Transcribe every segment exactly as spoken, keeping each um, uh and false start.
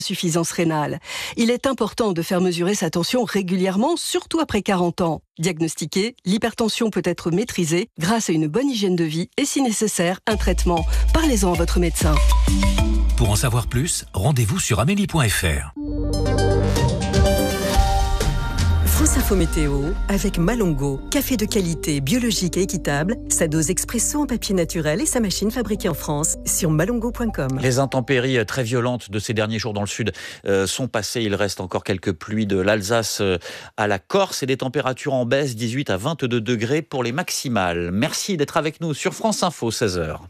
insuffisance rénale. Il est important de faire mesurer sa tension régulièrement, surtout après quarante ans. Diagnostiquée, l'hypertension peut être maîtrisée grâce à une bonne hygiène de vie et, si nécessaire, un traitement. Parlez-en à votre médecin. Pour en savoir plus, rendez-vous sur amélie point f r. France Info Météo avec Malongo, café de qualité, biologique et équitable, sa dose expresso en papier naturel et sa machine fabriquée en France sur malongo point com. Les intempéries très violentes de ces derniers jours dans le sud euh, sont passées. Il reste encore quelques pluies de l'Alsace euh, à la Corse et des températures en baisse, dix-huit à vingt-deux degrés pour les maximales. Merci d'être avec nous sur France Info, seize heures.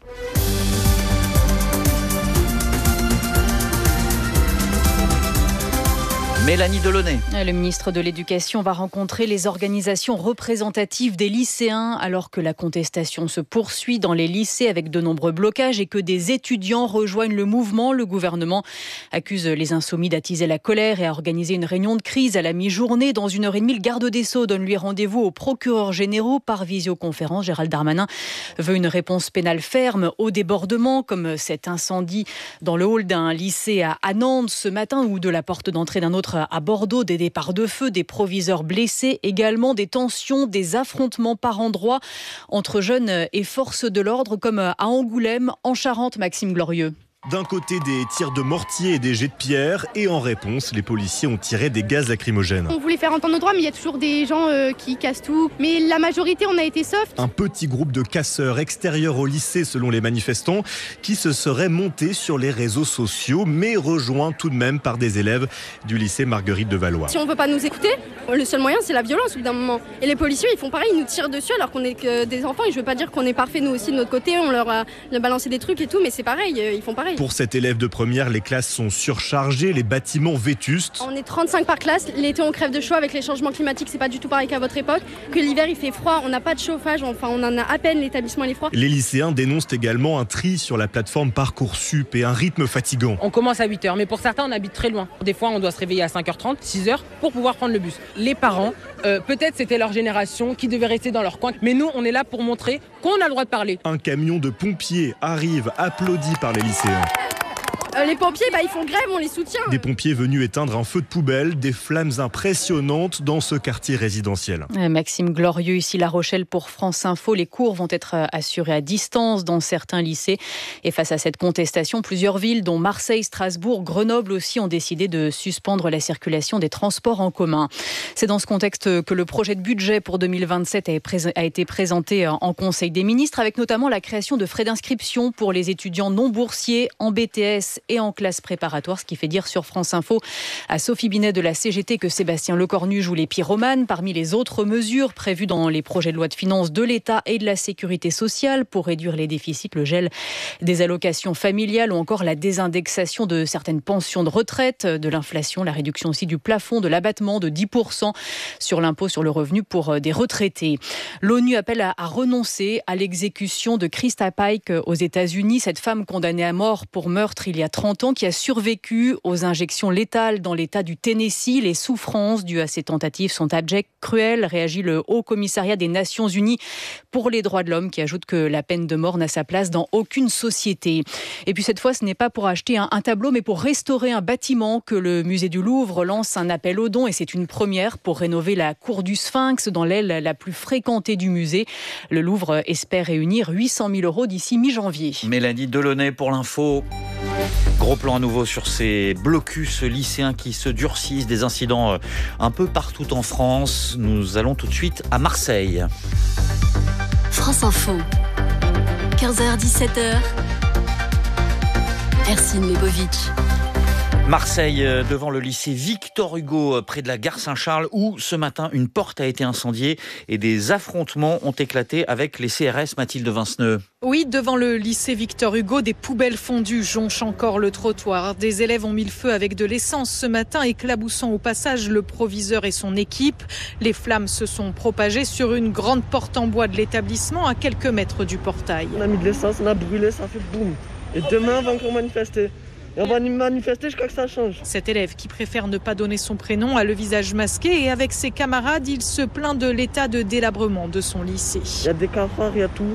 Mélanie Delaunay. Le ministre de l'Éducation va rencontrer les organisations représentatives des lycéens alors que la contestation se poursuit dans les lycées avec de nombreux blocages et que des étudiants rejoignent le mouvement. Le gouvernement accuse les insoumis d'attiser la colère et a organisé une réunion de crise à la mi-journée. Dans une heure et demie, le garde des Sceaux donne lui rendez-vous aux procureurs généraux par visioconférence. Gérald Darmanin veut une réponse pénale ferme aux débordements comme cet incendie dans le hall d'un lycée à Nantes ce matin ou de la porte d'entrée d'un autre à Bordeaux, des départs de feu, des proviseurs blessés, également des tensions, des affrontements par endroits entre jeunes et forces de l'ordre comme à Angoulême, en Charente, Maxime Glorieux. D'un côté, des tirs de mortier et des jets de pierre. Et en réponse, les policiers ont tiré des gaz lacrymogènes. On voulait faire entendre nos droits, mais il y a toujours des gens euh, qui cassent tout. Mais la majorité, on a été soft. Un petit groupe de casseurs extérieurs au lycée, selon les manifestants, qui se seraient montés sur les réseaux sociaux, mais rejoints tout de même par des élèves du lycée Marguerite de Valois. Si on ne veut pas nous écouter, le seul moyen, c'est la violence au bout d'un moment. Et les policiers, ils font pareil, ils nous tirent dessus alors qu'on est que des enfants. Et je veux pas dire qu'on est parfait, nous aussi, de notre côté. On leur a balancé des trucs et tout, mais c'est pareil, ils font pareil. Pour cet élève de première, les classes sont surchargées, les bâtiments vétustes. On est trente-cinq par classe. L'été, on crève de chaud avec les changements climatiques. C'est pas du tout pareil qu'à votre époque. Que l'hiver, il fait froid. On n'a pas de chauffage. Enfin, on en a à peine. L'établissement, il est froid. Les lycéens dénoncent également un tri sur la plateforme Parcoursup et un rythme fatigant. On commence à huit heures, mais pour certains, on habite très loin. Des fois, on doit se réveiller à cinq heures trente, six heures pour pouvoir prendre le bus. Les parents, euh, peut-être c'était leur génération qui devait rester dans leur coin. Mais nous, on est là pour montrer qu'on a le droit de parler. Un camion de pompiers arrive, applaudi par les lycéens. Euh, les pompiers, bah, ils font grève, on les soutient. Des pompiers venus éteindre un feu de poubelle, des flammes impressionnantes dans ce quartier résidentiel. Maxime Glorieux, ici La Rochelle pour France Info. Les cours vont être assurés à distance dans certains lycées. Et face à cette contestation, plusieurs villes, dont Marseille, Strasbourg, Grenoble aussi, ont décidé de suspendre la circulation des transports en commun. C'est dans ce contexte que le projet de budget pour deux mille vingt-sept a été présenté en Conseil des ministres, avec notamment la création de frais d'inscription pour les étudiants non boursiers en B T S et en classe préparatoire, ce qui fait dire sur France Info à Sophie Binet de la C G T que Sébastien Lecornu joue les pyromanes. Parmi les autres mesures prévues dans les projets de loi de finances de l'État et de la Sécurité sociale pour réduire les déficits, le gel des allocations familiales ou encore la désindexation de certaines pensions de retraite, de l'inflation, la réduction aussi du plafond de l'abattement de dix pour cent sur l'impôt sur le revenu pour des retraités. L'ONU appelle à, à renoncer à l'exécution de Krista Pike aux États-Unis, cette femme condamnée à mort pour meurtre il y a trente ans qui a survécu aux injections létales dans l'État du Tennessee. Les souffrances dues à ces tentatives sont abjectes, cruelles, réagit le Haut Commissariat des Nations Unies pour les droits de l'homme qui ajoute que la peine de mort n'a sa place dans aucune société. Et puis cette fois, ce n'est pas pour acheter un, un tableau, mais pour restaurer un bâtiment que le musée du Louvre lance un appel aux dons et c'est une première pour rénover la cour du Sphinx dans l'aile la plus fréquentée du musée. Le Louvre espère réunir huit cent mille euros d'ici mi-janvier. Mélanie Delaunay pour l'info. Gros plan à nouveau sur ces blocus lycéens qui se durcissent, des incidents un peu partout en France. Nous allons tout de suite à Marseille. France Info, quinze heures dix-sept heures, Ercine Lebovic. Marseille, devant le lycée Victor Hugo, près de la gare Saint-Charles, où ce matin, une porte a été incendiée et des affrontements ont éclaté avec les C R S. Mathilde Vinceneux. Oui, devant le lycée Victor Hugo, des poubelles fondues jonchent encore le trottoir. Des élèves ont mis le feu avec de l'essence ce matin, éclaboussant au passage le proviseur et son équipe. Les flammes se sont propagées sur une grande porte en bois de l'établissement, à quelques mètres du portail. On a mis de l'essence, on a brûlé, ça fait boum. Et demain, on va encore manifester. Et on va manifester jusqu'à que ça change. Cet élève qui préfère ne pas donner son prénom a le visage masqué et avec ses camarades, il se plaint de l'état de délabrement de son lycée. Il y a des cafards, il y a tout.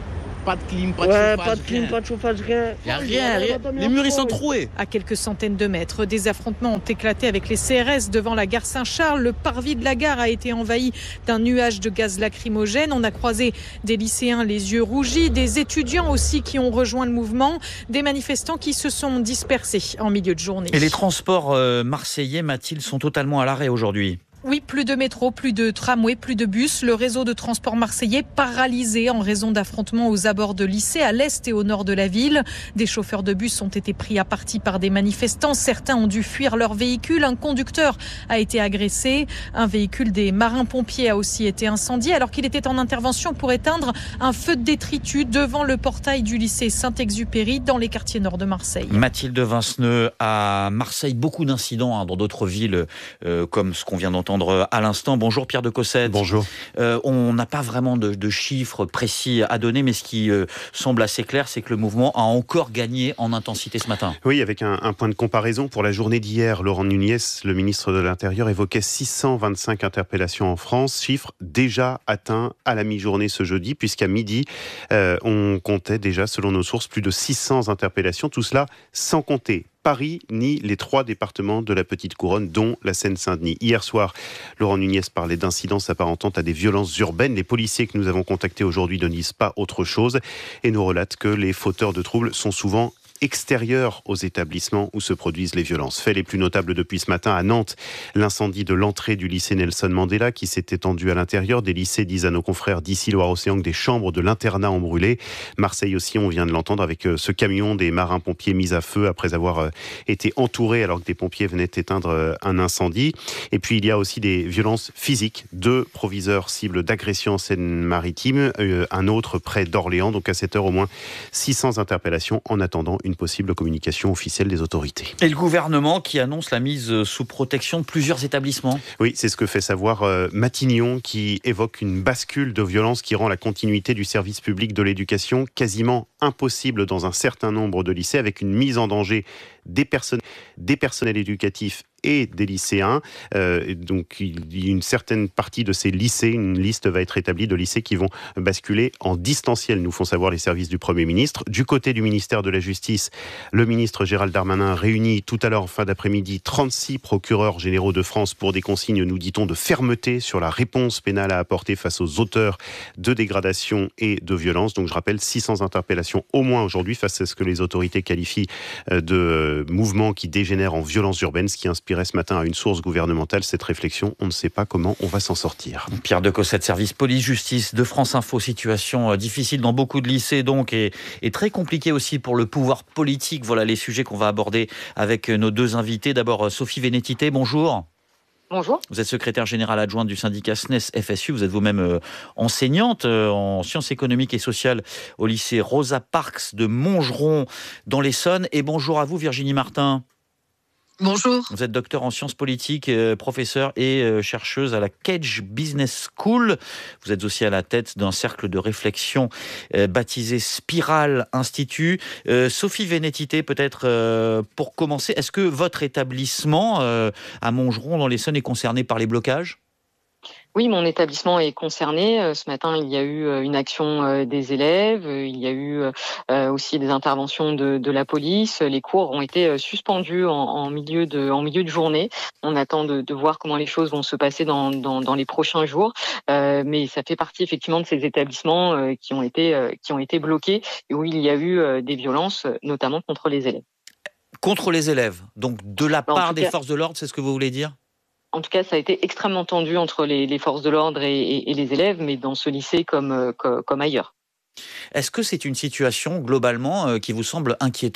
pas de clim, pas de Ouais, chauffage. pas de clim, rien. pas de chauffage, rien. Y a rien, rien. Les murs ils sont troués. À quelques centaines de mètres, des affrontements ont éclaté avec les C R S devant la gare Saint-Charles. Le parvis de la gare a été envahi d'un nuage de gaz lacrymogène. On a croisé des lycéens les yeux rougis, des étudiants aussi qui ont rejoint le mouvement, des manifestants qui se sont dispersés en milieu de journée. Et les transports euh, marseillais, Mathilde, sont totalement à l'arrêt aujourd'hui. Oui, plus de métro, plus de tramway, plus de bus. Le réseau de transport marseillais paralysé en raison d'affrontements aux abords de lycées à l'est et au nord de la ville. Des chauffeurs de bus ont été pris à partie par des manifestants. Certains ont dû fuir leur véhicule. Un conducteur a été agressé. Un véhicule des marins-pompiers a aussi été incendié alors qu'il était en intervention pour éteindre un feu de détritus devant le portail du lycée Saint-Exupéry dans les quartiers nord de Marseille. Mathilde Vinceneux, à Marseille, beaucoup d'incidents hein, dans d'autres villes euh, comme ce qu'on vient d'entendre à l'instant. Bonjour Pierre de Cossette. Bonjour. Euh, on n'a pas vraiment de, de chiffres précis à donner, mais ce qui euh, semble assez clair, c'est que le mouvement a encore gagné en intensité ce matin. Oui, avec un, un point de comparaison. Pour la journée d'hier, Laurent Nunez, le ministre de l'Intérieur, évoquait six cent vingt-cinq interpellations en France, chiffre déjà atteint à la mi-journée ce jeudi, puisqu'à midi, euh, on comptait déjà, selon nos sources, plus de six cents interpellations, tout cela sans compter Paris ni les trois départements de la Petite Couronne, dont la Seine-Saint-Denis. Hier soir, Laurent Nunez parlait d'incidents s'apparentant à des violences urbaines. Les policiers que nous avons contactés aujourd'hui ne disent pas autre chose et nous relatent que les fauteurs de troubles sont souvent extérieurs aux établissements où se produisent les violences. Faits les plus notables depuis ce matin à Nantes, l'incendie de l'entrée du lycée Nelson Mandela qui s'est étendu à l'intérieur. Des lycées, disent à nos confrères d'ici Loire-Océan, que des chambres de l'internat ont brûlé. Marseille aussi, on vient de l'entendre, avec ce camion des marins-pompiers mis à feu après avoir été entouré alors que des pompiers venaient éteindre un incendie. Et puis il y a aussi des violences physiques. Deux proviseurs cibles d'agression en Seine-Maritime, un autre près d'Orléans. Donc à cette heure, au moins six cents interpellations en attendant une possible communication officielle des autorités. Et le gouvernement qui annonce la mise sous protection de plusieurs établissements. Oui, c'est ce que fait savoir euh, Matignon, qui évoque une bascule de violence qui rend la continuité du service public de l'éducation quasiment impossible dans un certain nombre de lycées, avec une mise en danger des, personnes, des personnels éducatifs et des lycéens. Euh, donc il y a une certaine partie de ces lycées, une liste va être établie de lycées qui vont basculer en distanciel, nous font savoir les services du Premier ministre. Du côté du ministère de la Justice, le ministre Gérald Darmanin réunit tout à l'heure en fin d'après-midi trente-six procureurs généraux de France pour des consignes, nous dit-on, de fermeté sur la réponse pénale à apporter face aux auteurs de dégradation et de violence. Donc je rappelle, six cents interpellations au moins aujourd'hui face à ce que les autorités qualifient de mouvement qui dégénère en violence urbaine, ce qui inspirait ce matin à une source gouvernementale cette réflexion. On ne sait pas comment on va s'en sortir. Pierre de Cossette, service police-justice de France Info. Situation difficile dans beaucoup de lycées donc et, et très compliquée aussi pour le pouvoir politique. Voilà les sujets qu'on va aborder avec nos deux invités. D'abord Sophie Vénétité, bonjour. Bonjour. Vous êtes secrétaire générale adjointe du syndicat S N E S F S U. Vous êtes vous-même euh, enseignante euh, en sciences économiques et sociales au lycée Rosa Parks de Montgeron dans l'Essonne. Et bonjour à vous Virginie Martin. Bonjour. Vous êtes docteur en sciences politiques, euh, professeure et euh, chercheuse à la Cage Business School. Vous êtes aussi à la tête d'un cercle de réflexion euh, baptisé Spiral Institut. Euh, Sophie Vénétité, peut-être euh, pour commencer, est-ce que votre établissement euh, à Montgeron dans l'Essonne est concerné par les blocages ? Oui, mon établissement est concerné. Ce matin, il y a eu une action des élèves, il y a eu aussi des interventions de, de la police. Les cours ont été suspendus en, en, milieu, de, en milieu de journée. On attend de, de voir comment les choses vont se passer dans, dans, dans les prochains jours. Euh, mais ça fait partie effectivement de ces établissements qui ont été, qui ont été bloqués et où il y a eu des violences, notamment contre les élèves. Contre les élèves, donc de la En part des cas, forces de l'ordre, c'est ce que vous voulez dire ? En tout cas, ça a été extrêmement tendu entre les, les forces de l'ordre et, et, et les élèves, mais dans ce lycée comme, comme, comme ailleurs. Est-ce que c'est une situation, globalement, qui vous semble inquiétante ?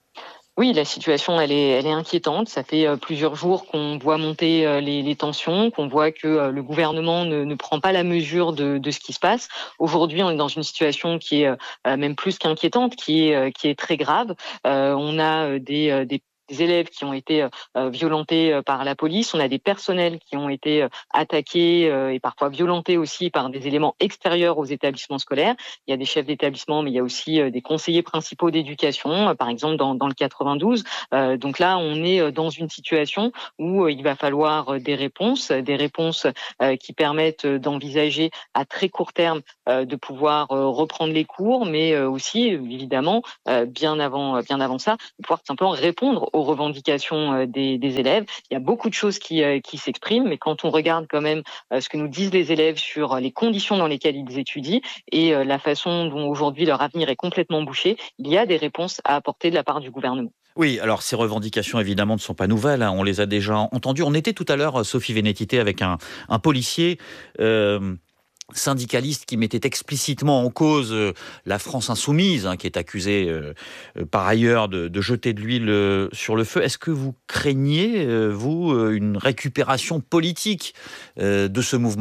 Oui, la situation, elle est, elle est inquiétante. Ça fait plusieurs jours qu'on voit monter les, les tensions, qu'on voit que le gouvernement ne, ne prend pas la mesure de, de ce qui se passe. Aujourd'hui, on est dans une situation qui est même plus qu'inquiétante, qui est, qui est très grave. Euh, on a des, des des élèves qui ont été euh, violentés euh, par la police, on a des personnels qui ont été euh, attaqués euh, et parfois violentés aussi par des éléments extérieurs aux établissements scolaires. Il y a des chefs d'établissement, mais il y a aussi euh, des conseillers principaux d'éducation, euh, par exemple dans, dans le quatre-vingt-douze. Euh, donc là, on est dans une situation où euh, il va falloir euh, des réponses, des réponses euh, qui permettent d'envisager à très court terme euh, de pouvoir euh, reprendre les cours, mais euh, aussi évidemment euh, bien avant, bien avant ça, de pouvoir simplement répondre aux revendications euh, des, des élèves. Il y a beaucoup de choses qui, euh, qui s'expriment, mais quand on regarde quand même euh, ce que nous disent les élèves sur les conditions dans lesquelles ils étudient et euh, la façon dont aujourd'hui leur avenir est complètement bouché, il y a des réponses à apporter de la part du gouvernement. Oui, alors ces revendications évidemment ne sont pas nouvelles, hein, on les a déjà entendues. On était tout à l'heure, Sophie Vénétité, avec un, un policier euh, syndicaliste qui mettait explicitement en cause euh, la France insoumise, hein, qui est accusée euh, euh, par ailleurs de, de jeter de l'huile euh, sur le feu. Est-ce que vous craignez, euh, vous, euh, une récupération politique euh, de ce mouvement ?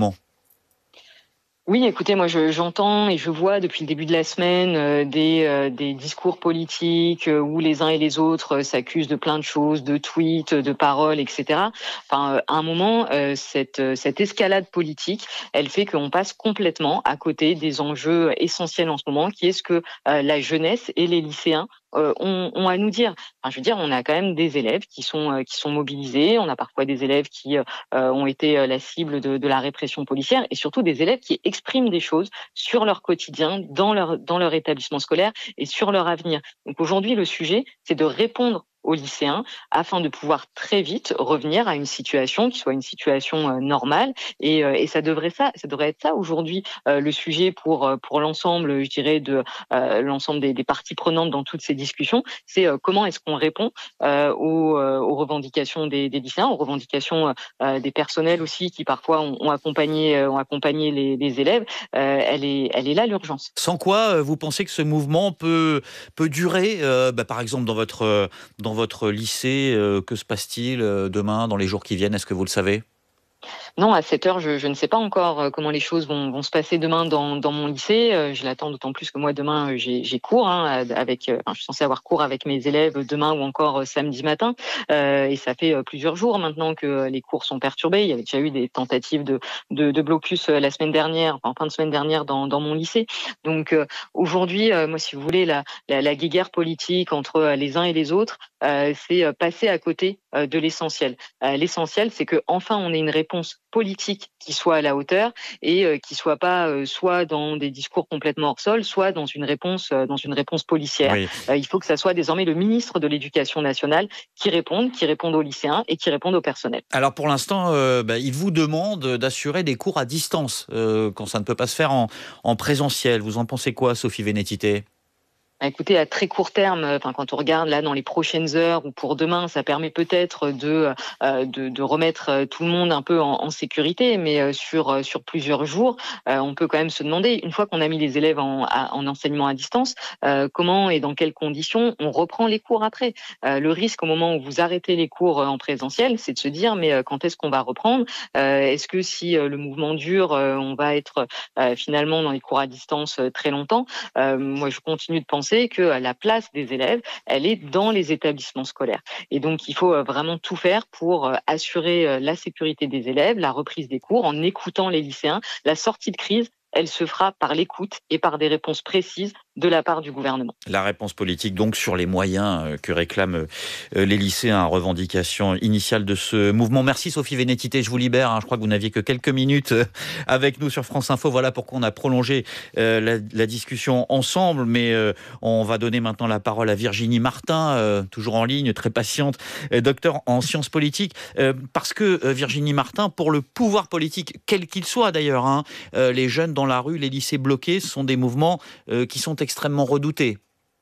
Oui, écoutez, moi je, j'entends et je vois depuis le début de la semaine euh, des, euh, des discours politiques euh, où les uns et les autres euh, s'accusent de plein de choses, de tweets, de paroles, et cetera. Enfin, euh, à un moment, euh, cette, euh, cette escalade politique, elle fait qu'on passe complètement à côté des enjeux essentiels en ce moment, qui est ce que euh, la jeunesse et les lycéens Euh, ont, ont à nous dire. Enfin, je veux dire, on a quand même des élèves qui sont euh, qui sont mobilisés. On a parfois des élèves qui euh, ont été euh, la cible de, de la répression policière, et surtout des élèves qui expriment des choses sur leur quotidien, dans leur dans leur établissement scolaire et sur leur avenir. Donc aujourd'hui, le sujet, c'est de répondre aux lycéens afin de pouvoir très vite revenir à une situation qui soit une situation euh, normale et, euh, et ça devrait ça ça devrait être ça aujourd'hui euh, le sujet pour pour l'ensemble, je dirais, de euh, l'ensemble des, des parties prenantes dans toutes ces discussions, c'est euh, comment est-ce qu'on répond euh, aux, euh, aux revendications des, des lycéens, aux revendications euh, des personnels aussi qui parfois ont, ont accompagné euh, ont accompagné les, les élèves. Euh, elle est elle est là l'urgence. Sans quoi vous pensez que ce mouvement peut peut durer euh, bah, par exemple dans votre dans votre lycée, euh, que se passe-t-il euh, demain, dans les jours qui viennent? Est-ce que vous le savez? Non, à cette heure, je, je ne sais pas encore comment les choses vont, vont se passer demain dans, dans mon lycée. Je l'attends d'autant plus que moi, demain, j'ai, j'ai cours. Hein, avec, enfin, je suis censée avoir cours avec mes élèves demain ou encore samedi matin. Euh, et ça fait plusieurs jours maintenant que les cours sont perturbés. Il y avait déjà eu des tentatives de, de, de blocus la semaine dernière, en fin de semaine dernière, dans, dans mon lycée. Donc euh, aujourd'hui, euh, moi, si vous voulez, la, la, la guéguerre politique entre les uns et les autres, euh, c'est passer à côté euh, de l'essentiel. Euh, l'essentiel, c'est que enfin, on ait une réponse politique qui soit à la hauteur et euh, qui soit pas euh, soit dans des discours complètement hors sol, soit dans une réponse euh, dans une réponse policière. Oui. Euh, il faut que ça soit désormais le ministre de l'Éducation nationale qui réponde, qui réponde aux lycéens et qui réponde au personnel. Alors pour l'instant, euh, bah, il vous demande d'assurer des cours à distance euh, quand ça ne peut pas se faire en, en présentiel. Vous en pensez quoi, Sophie Vénétité ? Écoutez, à très court terme, enfin, quand on regarde là dans les prochaines heures ou pour demain, ça permet peut-être de, euh, de, de remettre tout le monde un peu en, en sécurité, mais sur, sur plusieurs jours, euh, on peut quand même se demander, une fois qu'on a mis les élèves en, à, en enseignement à distance, euh, comment et dans quelles conditions on reprend les cours après. Euh, le risque au moment où vous arrêtez les cours en présentiel, c'est de se dire, mais quand est-ce qu'on va reprendre ? euh, Est-ce que si le mouvement dure, on va être euh, finalement dans les cours à distance très longtemps ? euh, Moi, je continue de penser que la place des élèves, elle est dans les établissements scolaires. Et donc, il faut vraiment tout faire pour assurer la sécurité des élèves, la reprise des cours, en écoutant les lycéens. La sortie de crise, elle se fera par l'écoute et par des réponses précises de la part du gouvernement. La réponse politique donc sur les moyens que réclament les lycéens, revendication initiale de ce mouvement. Merci Sophie Vénétité, je vous libère, hein. Je crois que vous n'aviez que quelques minutes avec nous sur France Info. Voilà pourquoi on a prolongé euh, la, la discussion ensemble, mais euh, on va donner maintenant la parole à Virginie Martin, euh, toujours en ligne, très patiente, euh, docteur en sciences politiques, euh, parce que euh, Virginie Martin, pour le pouvoir politique, quel qu'il soit d'ailleurs, hein, euh, les jeunes dans la rue, les lycées bloqués, ce sont des mouvements euh, qui sont extrêmement redouté.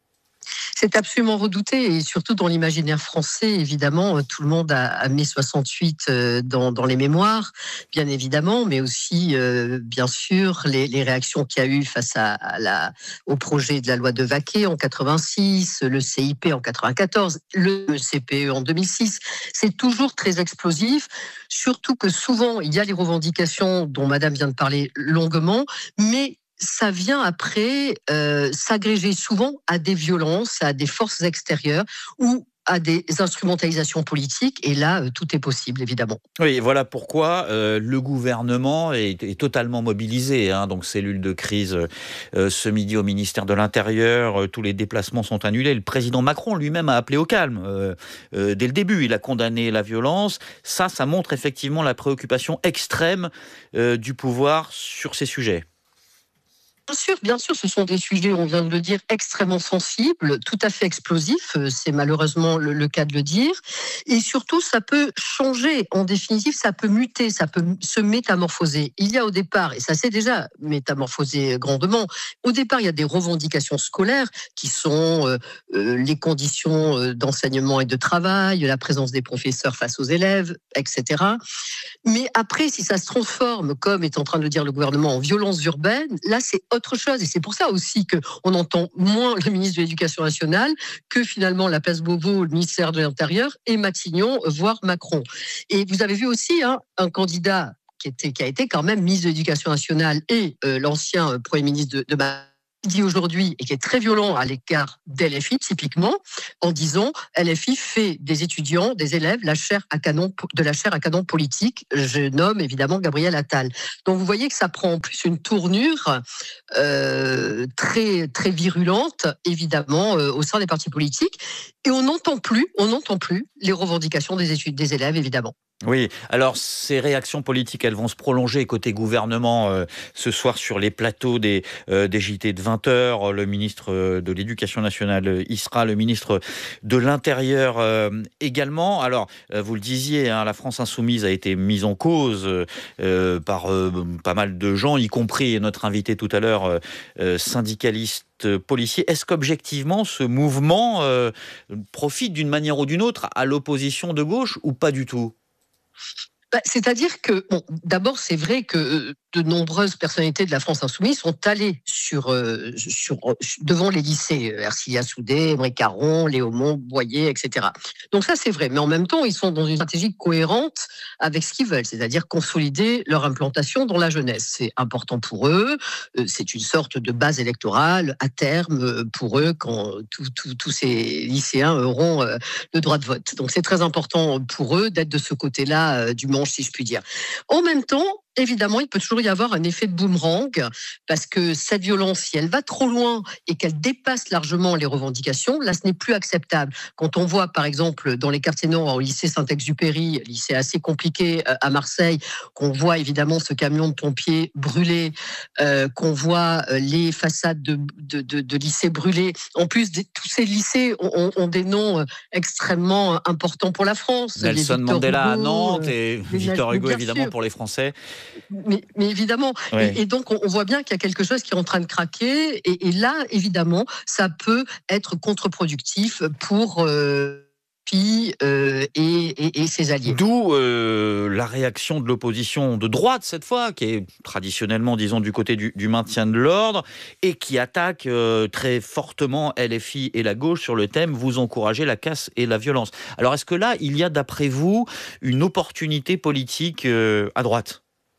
C'est absolument redouté et surtout dans l'imaginaire français, évidemment, tout le monde a, a mai soixante-huit dans, dans les mémoires, bien évidemment, mais aussi, euh, bien sûr, les, les réactions qu'il y a eu face à, à la, au projet de la loi de Vaquet en quatre-vingt-six, le C I P en quatre-vingt-quatorze, le C P E en deux mille six. C'est toujours très explosif, surtout que souvent, il y a les revendications dont Madame vient de parler longuement, mais ça vient après euh, s'agréger souvent à des violences, à des forces extérieures, où à des instrumentalisations politiques, et là, euh, tout est possible, évidemment. Oui, voilà pourquoi euh, le gouvernement est, est totalement mobilisé. Hein, donc, cellule de crise euh, ce midi au ministère de l'Intérieur, euh, tous les déplacements sont annulés. Le président Macron lui-même a appelé au calme euh, euh, dès le début. Il a condamné la violence. Ça, ça montre effectivement la préoccupation extrême euh, du pouvoir sur ces sujets. Bien sûr, bien sûr, ce sont des sujets, on vient de le dire, extrêmement sensibles, tout à fait explosifs, c'est malheureusement le, le cas de le dire, et surtout ça peut changer, en définitive ça peut muter, ça peut se métamorphoser. Il y a au départ, et ça s'est déjà métamorphosé grandement, au départ il y a des revendications scolaires qui sont euh, euh, les conditions d'enseignement et de travail, la présence des professeurs face aux élèves, et cetera. Mais après, si ça se transforme, comme est en train de le dire le gouvernement, en violence urbaine, là c'est autre chose. Et c'est pour ça aussi qu'on entend moins le ministre de l'Éducation nationale que finalement la place Beauvau, le ministère de l'Intérieur et Matignon, voire Macron. Et vous avez vu aussi hein, un candidat qui, était, qui a été quand même ministre de l'Éducation nationale et euh, l'ancien Premier ministre de, de Macron, dit aujourd'hui, et qui est très violent à l'égard d'L F I, typiquement, en disant L F I fait des étudiants, des élèves, la chair à canon, de la chair à canon politique. Je nomme évidemment Gabriel Attal. Donc vous voyez que ça prend en plus une tournure euh, très, très virulente, évidemment, euh, au sein des partis politiques. Et on n'entend plus, on n'entend plus les revendications des études, des élèves, évidemment. Oui, alors ces réactions politiques, elles vont se prolonger côté gouvernement euh, ce soir sur les plateaux des, euh, des J T de vingt heures. Le ministre de l'Éducation nationale y sera, le ministre de l'Intérieur euh, également. Alors, euh, vous le disiez, hein, la France insoumise a été mise en cause euh, par euh, pas mal de gens, y compris notre invité tout à l'heure, euh, syndicaliste policier. Est-ce qu'objectivement, ce mouvement euh, profite d'une manière ou d'une autre à l'opposition de gauche ou pas du tout ? Bah, c'est-à-dire que, bon, d'abord, c'est vrai que de nombreuses personnalités de la France insoumise sont allées sur, euh, sur, devant les lycées, Ercilia Soudé, Émeric Caron, Léaumont, Boyer, et cetera. Donc ça, c'est vrai. Mais en même temps, ils sont dans une stratégie cohérente avec ce qu'ils veulent, c'est-à-dire consolider leur implantation dans la jeunesse. C'est important pour eux. C'est une sorte de base électorale à terme pour eux quand tous ces lycéens auront le droit de vote. Donc c'est très important pour eux d'être de ce côté-là du manche, si je puis dire. En même temps, évidemment, il peut toujours y avoir un effet de boomerang parce que cette violence, si elle va trop loin et qu'elle dépasse largement les revendications, là, ce n'est plus acceptable. Quand on voit, par exemple, dans les quartiers nord, au lycée Saint-Exupéry, lycée assez compliqué à Marseille, qu'on voit évidemment ce camion de pompiers brûlé, euh, qu'on voit les façades de, de, de, de lycées brûlés. En plus, tous ces lycées ont, ont des noms extrêmement importants pour la France. Nelson Mandela à Nantes et Victor Hugo, évidemment, sûr. pour les Français. Mais, mais évidemment, oui. et, et donc on, on voit bien qu'il y a quelque chose qui est en train de craquer, et, et là, évidemment, ça peut être contre-productif pour euh, P euh, et, et, et ses alliés. D'où euh, la réaction de l'opposition de droite cette fois, qui est traditionnellement, disons, du côté du, du maintien de l'ordre, et qui attaque euh, très fortement L F I et la gauche sur le thème « Vous encouragez la casse et la violence ». Alors est-ce que là, il y a d'après vous une opportunité politique euh, à droite ?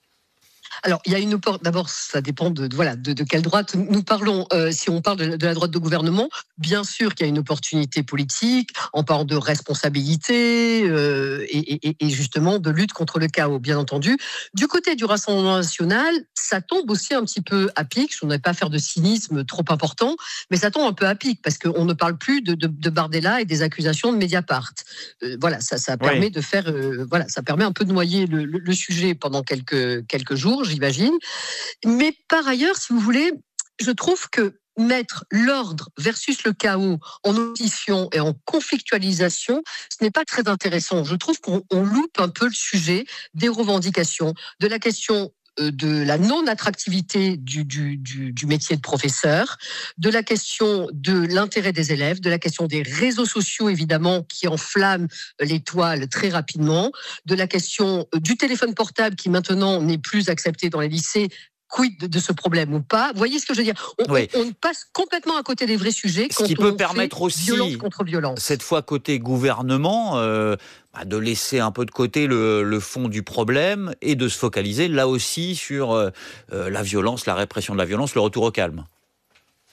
Alors, il y a une opportunité. D'abord, ça dépend de, de voilà de, de quelle droite nous parlons. Euh, si on parle de, de la droite de gouvernement, bien sûr qu'il y a une opportunité politique en parlant de responsabilité euh, et, et, et justement de lutte contre le chaos, bien entendu. Du côté du Rassemblement national, ça tombe aussi un petit peu à pic. Je ne voudrais pas faire de cynisme trop important, mais ça tombe un peu à pic parce qu'on ne parle plus de, de, de Bardella et des accusations de Mediapart. Euh, voilà, ça, ça permet oui. de faire. Euh, voilà, ça permet un peu de noyer le, le, le sujet pendant quelques quelques jours. J'imagine. Mais par ailleurs, si vous voulez, je trouve que mettre l'ordre versus le chaos en opposition et en conflictualisation, ce n'est pas très intéressant. Je trouve qu'on on loupe un peu le sujet des revendications, de la question de la non-attractivité du, du, du, du métier de professeur, de la question de l'intérêt des élèves, de la question des réseaux sociaux, évidemment, qui enflamment les toiles très rapidement, de la question du téléphone portable qui maintenant n'est plus accepté dans les lycées. Quid de, de ce problème ou pas? Vous voyez ce que je veux dire? on, oui. on, on passe complètement à côté des vrais sujets. Ce qui peut permettre aussi, violence contre violence. Cette fois côté gouvernement, euh, bah de laisser un peu de côté le, le fond du problème et de se focaliser là aussi sur euh, la violence, la répression de la violence, le retour au calme.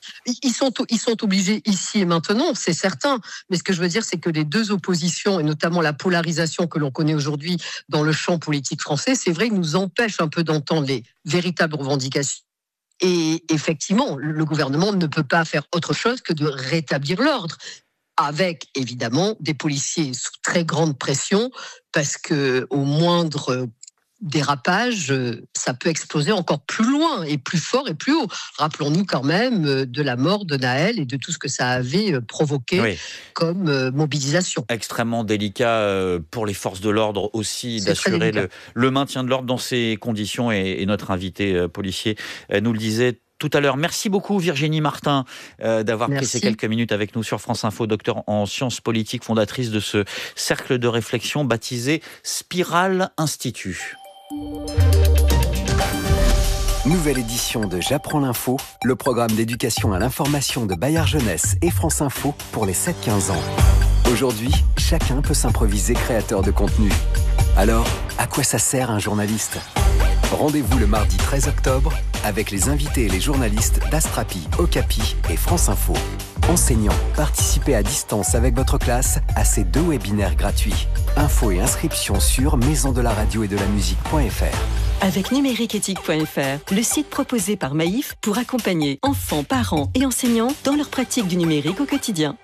Ils sont, ils sont obligés ici et maintenant, c'est certain. Mais ce que je veux dire, c'est que les deux oppositions, et notamment la polarisation que l'on connaît aujourd'hui dans le champ politique français, c'est vrai, nous empêche un peu d'entendre les véritables revendications. Et effectivement, le gouvernement ne peut pas faire autre chose que de rétablir l'ordre, avec évidemment des policiers sous très grande pression, parce que au moindre dérapage, ça peut exploser encore plus loin et plus fort et plus haut. Rappelons-nous quand même de la mort de Nahel et de tout ce que ça avait provoqué oui. comme mobilisation. Extrêmement délicat pour les forces de l'ordre aussi C'est d'assurer le, le maintien de l'ordre dans ces conditions et, et notre invité policier nous le disait tout à l'heure. Merci beaucoup Virginie Martin euh, d'avoir Merci. pris ces quelques minutes avec nous sur France Info, docteur en sciences politiques, fondatrice de ce cercle de réflexion baptisé Spirale Institut. Nouvelle édition de J'apprends l'info, le programme d'éducation à l'information de Bayard Jeunesse et France Info pour les sept quinze ans. Aujourd'hui, chacun peut s'improviser créateur de contenu. Alors, à quoi ça sert un journaliste ? Rendez-vous le mardi treize octobre avec les invités et les journalistes d'Astrapi, Okapi et France Info. Enseignants, participez à distance avec votre classe à ces deux webinaires gratuits. Infos et inscriptions sur maison de la radio et de la musique point f r. Avec numériqueéthique point f r, le site proposé par Maïf pour accompagner enfants, parents et enseignants dans leur pratique du numérique au quotidien.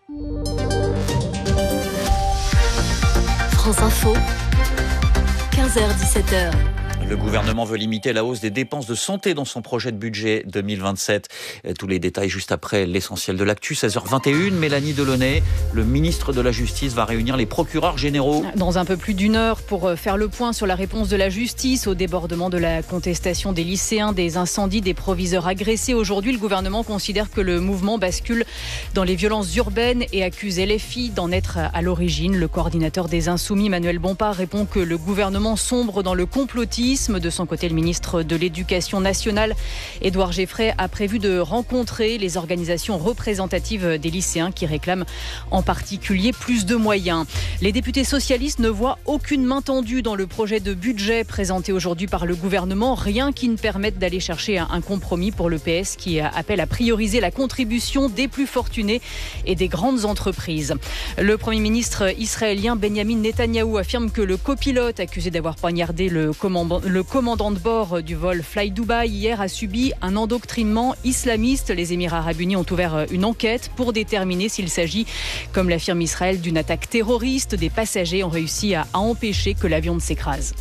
France Info, quinze heures dix-sept heures. Le gouvernement veut limiter la hausse des dépenses de santé dans son projet de budget deux mille vingt-sept. Tous les détails juste après l'essentiel de l'actu. seize heures vingt et une, Mélanie Delaunay, le ministre de la Justice, va réunir les procureurs généraux. Dans un peu plus d'une heure pour faire le point sur la réponse de la justice au débordement de la contestation des lycéens, des incendies, des proviseurs agressés. Aujourd'hui, le gouvernement considère que le mouvement bascule dans les violences urbaines et accuse L F I d'en être à l'origine. Le coordinateur des Insoumis, Manuel Bompard, répond que le gouvernement sombre dans le complotisme. De son côté, le ministre de l'Éducation nationale, Édouard Geffray, a prévu de rencontrer les organisations représentatives des lycéens qui réclament en particulier plus de moyens. Les députés socialistes ne voient aucune main tendue dans le projet de budget présenté aujourd'hui par le gouvernement, rien qui ne permette d'aller chercher un compromis pour le P S qui appelle à prioriser la contribution des plus fortunés et des grandes entreprises. Le Premier ministre israélien Benjamin Netanyahou affirme que le copilote accusé d'avoir poignardé le commandant Le commandant de bord du vol Fly Dubai hier a subi un endoctrinement islamiste. Les Émirats arabes unis ont ouvert une enquête pour déterminer s'il s'agit, comme l'affirme Israël, d'une attaque terroriste. Des passagers ont réussi à, à empêcher que l'avion ne s'écrase.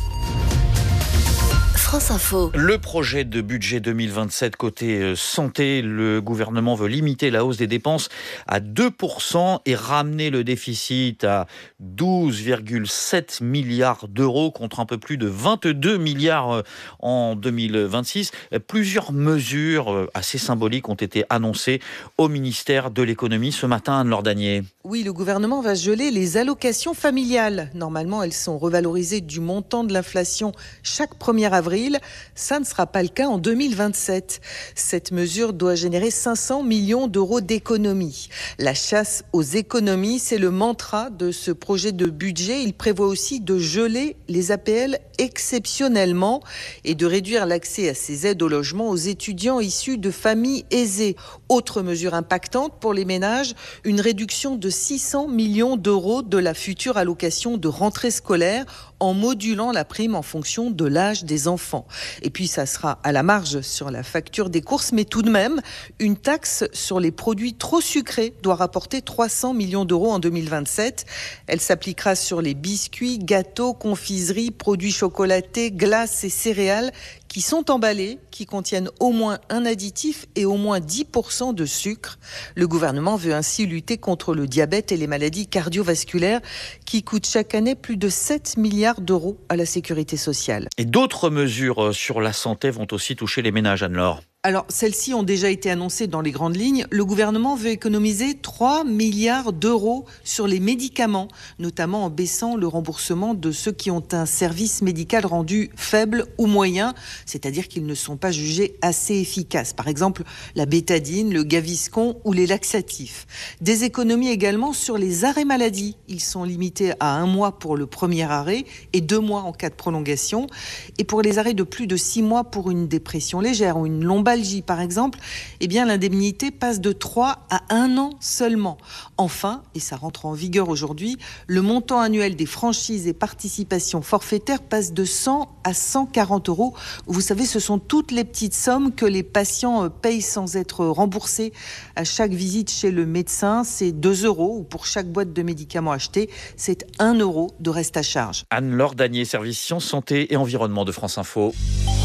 France Info. Le projet de budget deux mille vingt-sept côté santé, le gouvernement veut limiter la hausse des dépenses à deux pour cent et ramener le déficit à douze virgule sept milliards d'euros contre un peu plus de vingt-deux milliards en deux mille vingt-six. Plusieurs mesures assez symboliques ont été annoncées au ministère de l'économie ce matin, Anne-Laure Danier. Oui, le gouvernement va geler les allocations familiales. Normalement, elles sont revalorisées du montant de l'inflation chaque premier avril. Ça ne sera pas le cas en deux mille vingt-sept. Cette mesure doit générer cinq cents millions d'euros d'économies. La chasse aux économies, c'est le mantra de ce projet de budget. Il prévoit aussi de geler les A P L exceptionnellement et de réduire l'accès à ces aides au logement aux étudiants issus de familles aisées. Autre mesure impactante pour les ménages, une réduction de six cents millions d'euros de la future allocation de rentrée scolaire en modulant la prime en fonction de l'âge des enfants. Et puis ça sera à la marge sur la facture des courses, mais tout de même, une taxe sur les produits trop sucrés doit rapporter trois cents millions d'euros en deux mille vingt-sept. Elle s'appliquera sur les biscuits, gâteaux, confiseries, produits chocolatés, glaces et céréales qui sont emballés, qui contiennent au moins un additif et au moins dix pour cent de sucre. Le gouvernement veut ainsi lutter contre le diabète et les maladies cardiovasculaires qui coûtent chaque année plus de sept milliards d'euros à la sécurité sociale. Et d'autres mesures sur la santé vont aussi toucher les ménages, Anne-Laure. Alors, celles-ci ont déjà été annoncées dans les grandes lignes. Le gouvernement veut économiser trois milliards d'euros sur les médicaments, notamment en baissant le remboursement de ceux qui ont un service médical rendu faible ou moyen, c'est-à-dire qu'ils ne sont pas jugés assez efficaces. Par exemple, la bétadine, le Gaviscon ou les laxatifs. Des économies également sur les arrêts maladie. Ils sont limités à un mois pour le premier arrêt et deux mois en cas de prolongation. Et pour les arrêts de plus de six mois pour une dépression légère ou une lombalgie, lombalgie, par exemple, eh bien, l'indemnité passe de trois à un an seulement. Enfin, et ça rentre en vigueur aujourd'hui, le montant annuel des franchises et participations forfaitaires passe de cent à cent quarante euros. Vous savez, ce sont toutes les petites sommes que les patients payent sans être remboursés à chaque visite chez le médecin. C'est deux euros, ou pour chaque boîte de médicaments achetée, c'est un euro de reste à charge. Anne-Laure Danier, service Sciences, Santé et Environnement de France Info.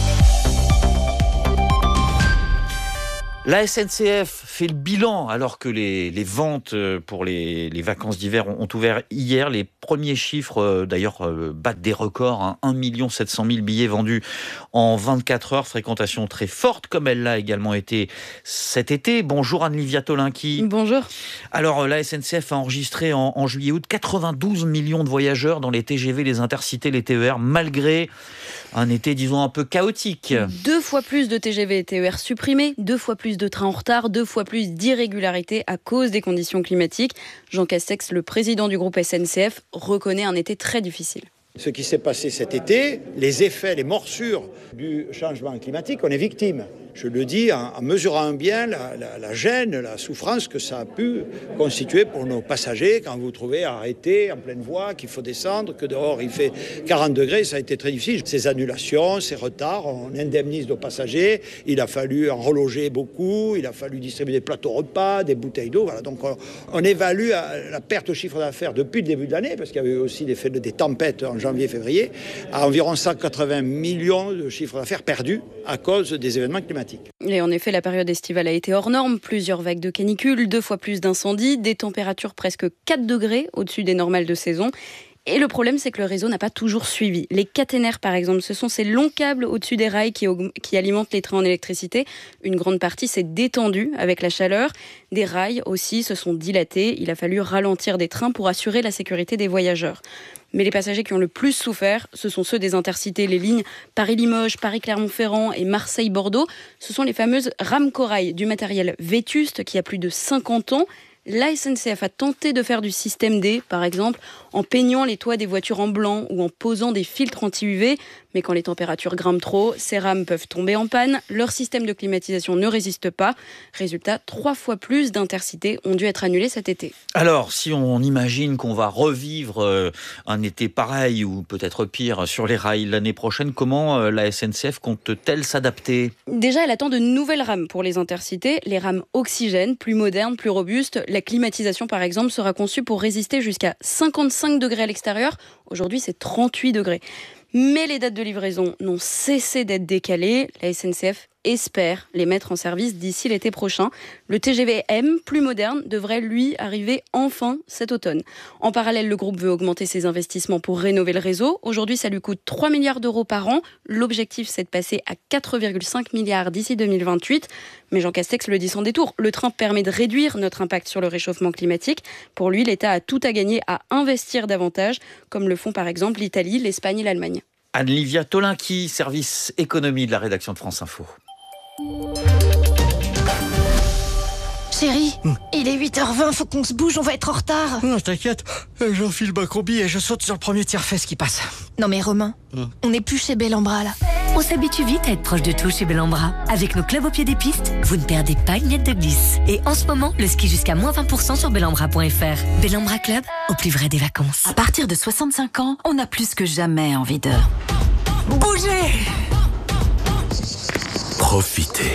La S N C F fait le bilan alors que les, les ventes pour les, les vacances d'hiver ont, ont ouvert hier. Les premiers chiffres, d'ailleurs, battent des records. Hein. un million sept cent mille billets vendus en vingt-quatre heures. Fréquentation très forte, comme elle l'a également été cet été. Bonjour Anne-Livia Tolinki. Bonjour. Alors, la S N C F a enregistré en, en juillet-août quatre-vingt-douze millions de voyageurs dans les T G V, les Intercités, les T E R, malgré un été, disons, un peu chaotique. Deux fois plus de T G V et T E R supprimés, deux fois plus de trains en retard, deux fois plus d'irrégularités à cause des conditions climatiques. Jean Castex, le président du groupe S N C F, reconnaît un été très difficile. Ce qui s'est passé cet été, les effets, les morsures du changement climatique, on est victime. Je le dis en, en mesurant bien la, la, la gêne, la souffrance que ça a pu constituer pour nos passagers quand vous vous trouvez arrêté en pleine voie, qu'il faut descendre, que dehors il fait quarante degrés, ça a été très difficile. Ces annulations, ces retards, on indemnise nos passagers, il a fallu en reloger beaucoup, il a fallu distribuer des plateaux repas, des bouteilles d'eau, voilà. Donc on, on évalue la perte au chiffre d'affaires depuis le début de l'année, parce qu'il y avait aussi des, des tempêtes en janvier-février, à environ cent quatre-vingts millions de chiffres d'affaires perdus à cause des événements climatiques. Et en effet, la période estivale a été hors norme. Plusieurs vagues de canicule, deux fois plus d'incendies, des températures presque quatre degrés au-dessus des normales de saison. Et le problème, c'est que le réseau n'a pas toujours suivi. Les caténaires, par exemple, ce sont ces longs câbles au-dessus des rails qui, aug- qui alimentent les trains en électricité. Une grande partie s'est détendue avec la chaleur. Des rails aussi se sont dilatés. Il a fallu ralentir des trains pour assurer la sécurité des voyageurs. Mais les passagers qui ont le plus souffert, ce sont ceux des Intercités, les lignes Paris-Limoges, Paris-Clermont-Ferrand et Marseille-Bordeaux. Ce sont les fameuses rames corail, du matériel vétuste qui a plus de cinquante ans. La S N C F a tenté de faire du système D, par exemple, en peignant les toits des voitures en blanc ou en posant des filtres anti-U V. Mais quand les températures grimpent trop, ces rames peuvent tomber en panne. Leur système de climatisation ne résiste pas. Résultat, trois fois plus d'Intercités ont dû être annulés cet été. Alors, si on imagine qu'on va revivre un été pareil ou peut-être pire sur les rails l'année prochaine, comment la S N C F compte-t-elle s'adapter ? Déjà, elle attend de nouvelles rames pour les Intercités. Les rames oxygène, plus modernes, plus robustes. La climatisation, par exemple, sera conçue pour résister jusqu'à cinquante-cinq degrés à l'extérieur. Aujourd'hui, c'est trente-huit degrés. Mais les dates de livraison n'ont cessé d'être décalées. La S N C F espère les mettre en service d'ici l'été prochain. Le T G V M, plus moderne, devrait lui arriver enfin cet automne. En parallèle, le groupe veut augmenter ses investissements pour rénover le réseau. Aujourd'hui, ça lui coûte trois milliards d'euros par an. L'objectif, c'est de passer à quatre virgule cinq milliards d'ici deux mille vingt-huit. Mais Jean Castex le dit sans détour, le train permet de réduire notre impact sur le réchauffement climatique. Pour lui, l'État a tout à gagner à investir davantage, comme le font par exemple l'Italie, l'Espagne et l'Allemagne. Anne-Livia Tolinki, service économie de la rédaction de France Info. Chérie, mmh. il est huit heures vingt, faut qu'on se bouge, on va être en retard. Non, t'inquiète, j'enfile ma combi et je saute sur le premier tire-fesse qui passe. Non mais Romain, mmh. on n'est plus chez Bellambra là. On s'habitue vite à être proche de tout chez Bellambra. Avec nos clubs au pied des pistes, vous ne perdez pas une miette de glisse. Et en ce moment, le ski jusqu'à moins vingt pour cent sur bellambra point f r. Bellambra Club, au plus vrai des vacances. À partir de soixante-cinq ans, on a plus que jamais envie de... bouger. Profitez.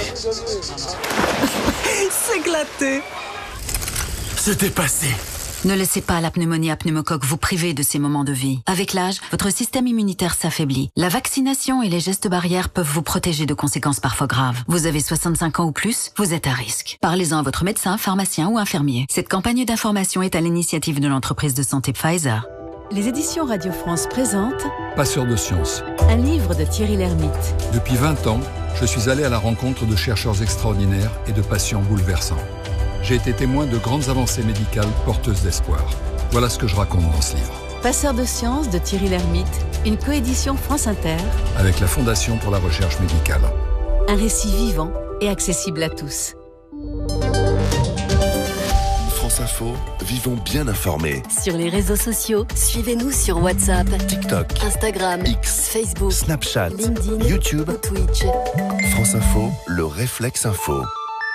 S'éclater. Se dépasser. Ne laissez pas la pneumonie à pneumocoque vous priver de ces moments de vie. Avec l'âge, votre système immunitaire s'affaiblit. La vaccination et les gestes barrières peuvent vous protéger de conséquences parfois graves. Vous avez soixante-cinq ans ou plus, vous êtes à risque. Parlez-en à votre médecin, pharmacien ou infirmier. Cette campagne d'information est à l'initiative de l'entreprise de santé Pfizer. Les éditions Radio France présentent Passeurs de sciences, un livre de Thierry Lhermitte. Depuis vingt ans, je suis allé à la rencontre de chercheurs extraordinaires et de patients bouleversants. J'ai été témoin de grandes avancées médicales porteuses d'espoir. Voilà ce que je raconte dans ce livre. Passeurs de sciences de Thierry Lhermitte, une coédition France Inter avec la Fondation pour la recherche médicale. Un récit vivant et accessible à tous. France Info, vivons bien informés. Sur les réseaux sociaux, suivez-nous sur WhatsApp, TikTok, Instagram, X, Facebook, Snapchat, LinkedIn, YouTube, ou Twitch. France Info, le réflexe info.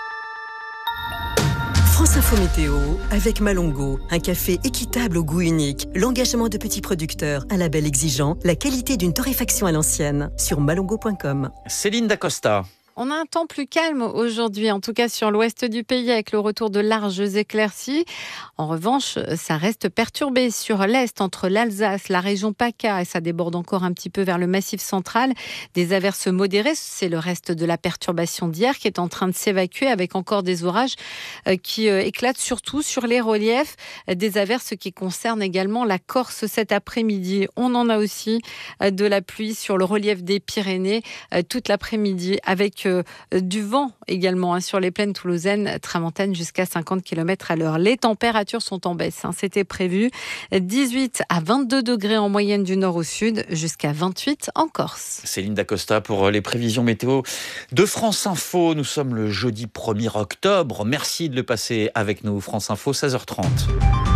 France Info Météo avec Malongo, un café équitable au goût unique, l'engagement de petits producteurs, un label exigeant, la qualité d'une torréfaction à l'ancienne, sur malongo point com. Céline Dacosta. On a un temps plus calme aujourd'hui, en tout cas sur l'ouest du pays, avec le retour de larges éclaircies. En revanche, ça reste perturbé sur l'est, entre l'Alsace, la région PACA, et ça déborde encore un petit peu vers le Massif central. Des averses modérées, c'est le reste de la perturbation d'hier qui est en train de s'évacuer, avec encore des orages qui éclatent surtout sur les reliefs. Des averses qui concernent également la Corse cet après-midi. On en a aussi de la pluie sur le relief des Pyrénées toute l'après-midi, avec du vent également hein, sur les plaines toulousaines, tramontaine jusqu'à cinquante kilomètres à l'heure. Les températures sont en baisse, hein, c'était prévu. dix-huit à vingt-deux degrés en moyenne du nord au sud, jusqu'à vingt-huit en Corse. Céline Dacosta pour les prévisions météo de France Info. Nous sommes le jeudi premier octobre. Merci de le passer avec nous. France Info, seize heures trente.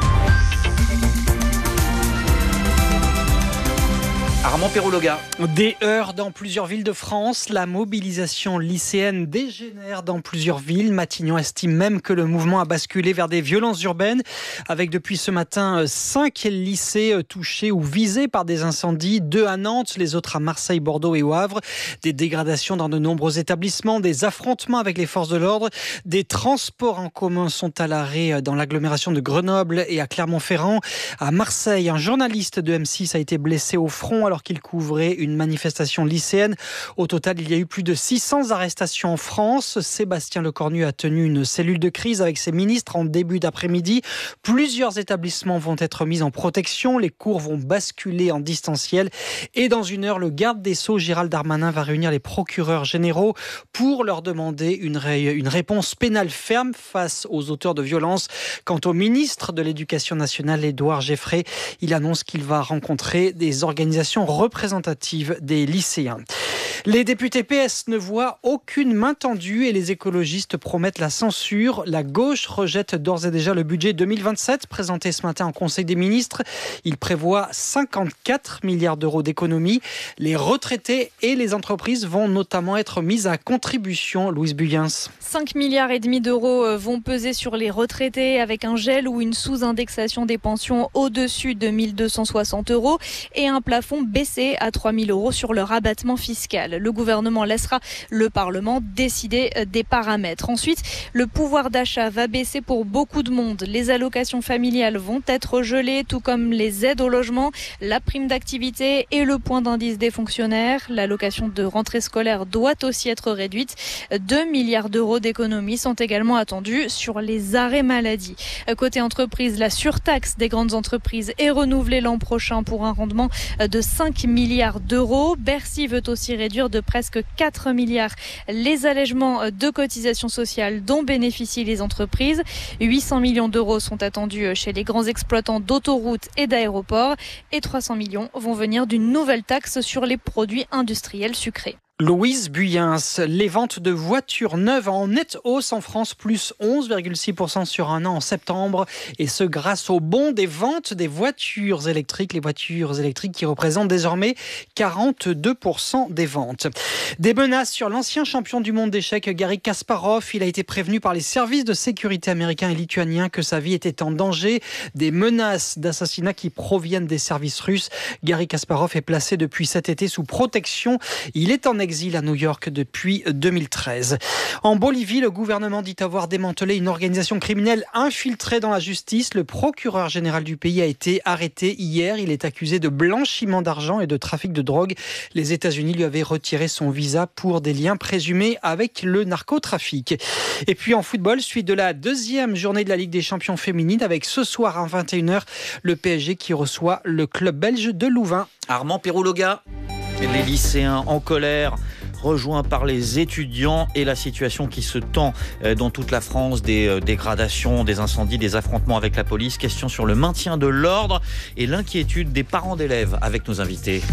Armand Perrologa. Des heurts dans plusieurs villes de France. La mobilisation lycéenne dégénère dans plusieurs villes. Matignon estime même que le mouvement a basculé vers des violences urbaines, avec depuis ce matin cinq lycées touchés ou visés par des incendies. Deux à Nantes, les autres à Marseille, Bordeaux et au Havre. Des dégradations dans de nombreux établissements, des affrontements avec les forces de l'ordre. Des transports en commun sont à l'arrêt dans l'agglomération de Grenoble et à Clermont-Ferrand. À Marseille, un journaliste de M six a été blessé au front alors qu'il couvrait une manifestation lycéenne. Au total, il y a eu plus de six cents arrestations en France. Sébastien Lecornu a tenu une cellule de crise avec ses ministres en début d'après-midi. Plusieurs établissements vont être mis en protection. Les cours vont basculer en distanciel. Et dans une heure, le garde des Sceaux, Gérald Darmanin, va réunir les procureurs généraux pour leur demander une, ré... une réponse pénale ferme face aux auteurs de violences. Quant au ministre de l'Éducation nationale, Édouard Geffray, il annonce qu'il va rencontrer des organisations représentative des lycéens. Les députés P S ne voient aucune main tendue et les écologistes promettent la censure. La gauche rejette d'ores et déjà le budget deux mille vingt-sept présenté ce matin en Conseil des ministres. Il prévoit cinquante-quatre milliards d'euros d'économies. Les retraités et les entreprises vont notamment être mises à contribution. Louise Buyens. cinq milliards et demi d'euros vont peser sur les retraités avec un gel ou une sous-indexation des pensions au-dessus de mille deux cent soixante euros et un plafond baissé à trois mille euros sur leur abattement fiscal. Le gouvernement laissera le Parlement décider des paramètres. Ensuite, le pouvoir d'achat va baisser pour beaucoup de monde. Les allocations familiales vont être gelées, tout comme les aides au logement, la prime d'activité et le point d'indice des fonctionnaires. L'allocation de rentrée scolaire doit aussi être réduite. deux milliards d'euros d'économies sont également attendus sur les arrêts maladie. Côté entreprise, la surtaxe des grandes entreprises est renouvelée l'an prochain pour un rendement de cinq milliards d'euros. Bercy veut aussi réduire de presque quatre milliards les allègements de cotisations sociales dont bénéficient les entreprises. huit cents millions d'euros sont attendus chez les grands exploitants d'autoroutes et d'aéroports et trois cents millions vont venir d'une nouvelle taxe sur les produits industriels sucrés. Louise Buyens, les ventes de voitures neuves en nette hausse en France, plus onze virgule six pour cent sur un an en septembre, et ce grâce au bond des ventes des voitures électriques, les voitures électriques qui représentent désormais quarante-deux pour cent des ventes. Des menaces sur l'ancien champion du monde d'échecs Garry Kasparov. Il a été prévenu par les services de sécurité américains et lituaniens que sa vie était en danger. Des menaces d'assassinat qui proviennent des services russes. Garry Kasparov est placé depuis cet été sous protection. Il est en exil à New York depuis deux mille treize. En Bolivie, le gouvernement dit avoir démantelé une organisation criminelle infiltrée dans la justice. Le procureur général du pays a été arrêté hier. Il est accusé de blanchiment d'argent et de trafic de drogue. Les États-Unis lui avaient retiré son visa pour des liens présumés avec le narcotrafic. Et puis en football, suite de la deuxième journée de la Ligue des champions féminines avec ce soir à vingt et une heures, le P S G qui reçoit le club belge de Louvain. Armand Perrologa. Les lycéens en colère, rejoints par les étudiants et la situation qui se tend dans toute la France, des dégradations, des incendies, des affrontements avec la police. Question sur le maintien de l'ordre et l'inquiétude des parents d'élèves avec nos invités.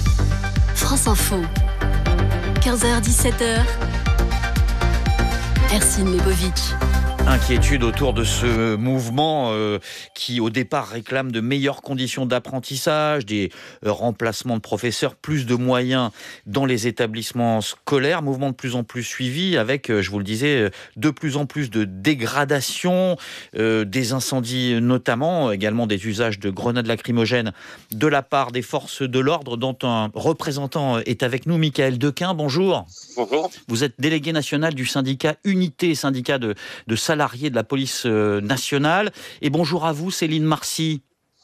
France Info, quinze heures dix-sept heures, Ercine Lebovic. Inquiétude autour de ce mouvement euh, qui au départ réclame de meilleures conditions d'apprentissage, des euh, remplacements de professeurs, plus de moyens dans les établissements scolaires, mouvement de plus en plus suivi avec, euh, je vous le disais, de plus en plus de dégradation, euh, des incendies notamment, également des usages de grenades lacrymogènes de la part des forces de l'ordre dont un représentant est avec nous, Michael Dequin, bonjour. Bonjour. Vous êtes délégué national du syndicat Unité, syndicat de, de salariés de la police nationale. Et bonjour à vous, Céline Marcy.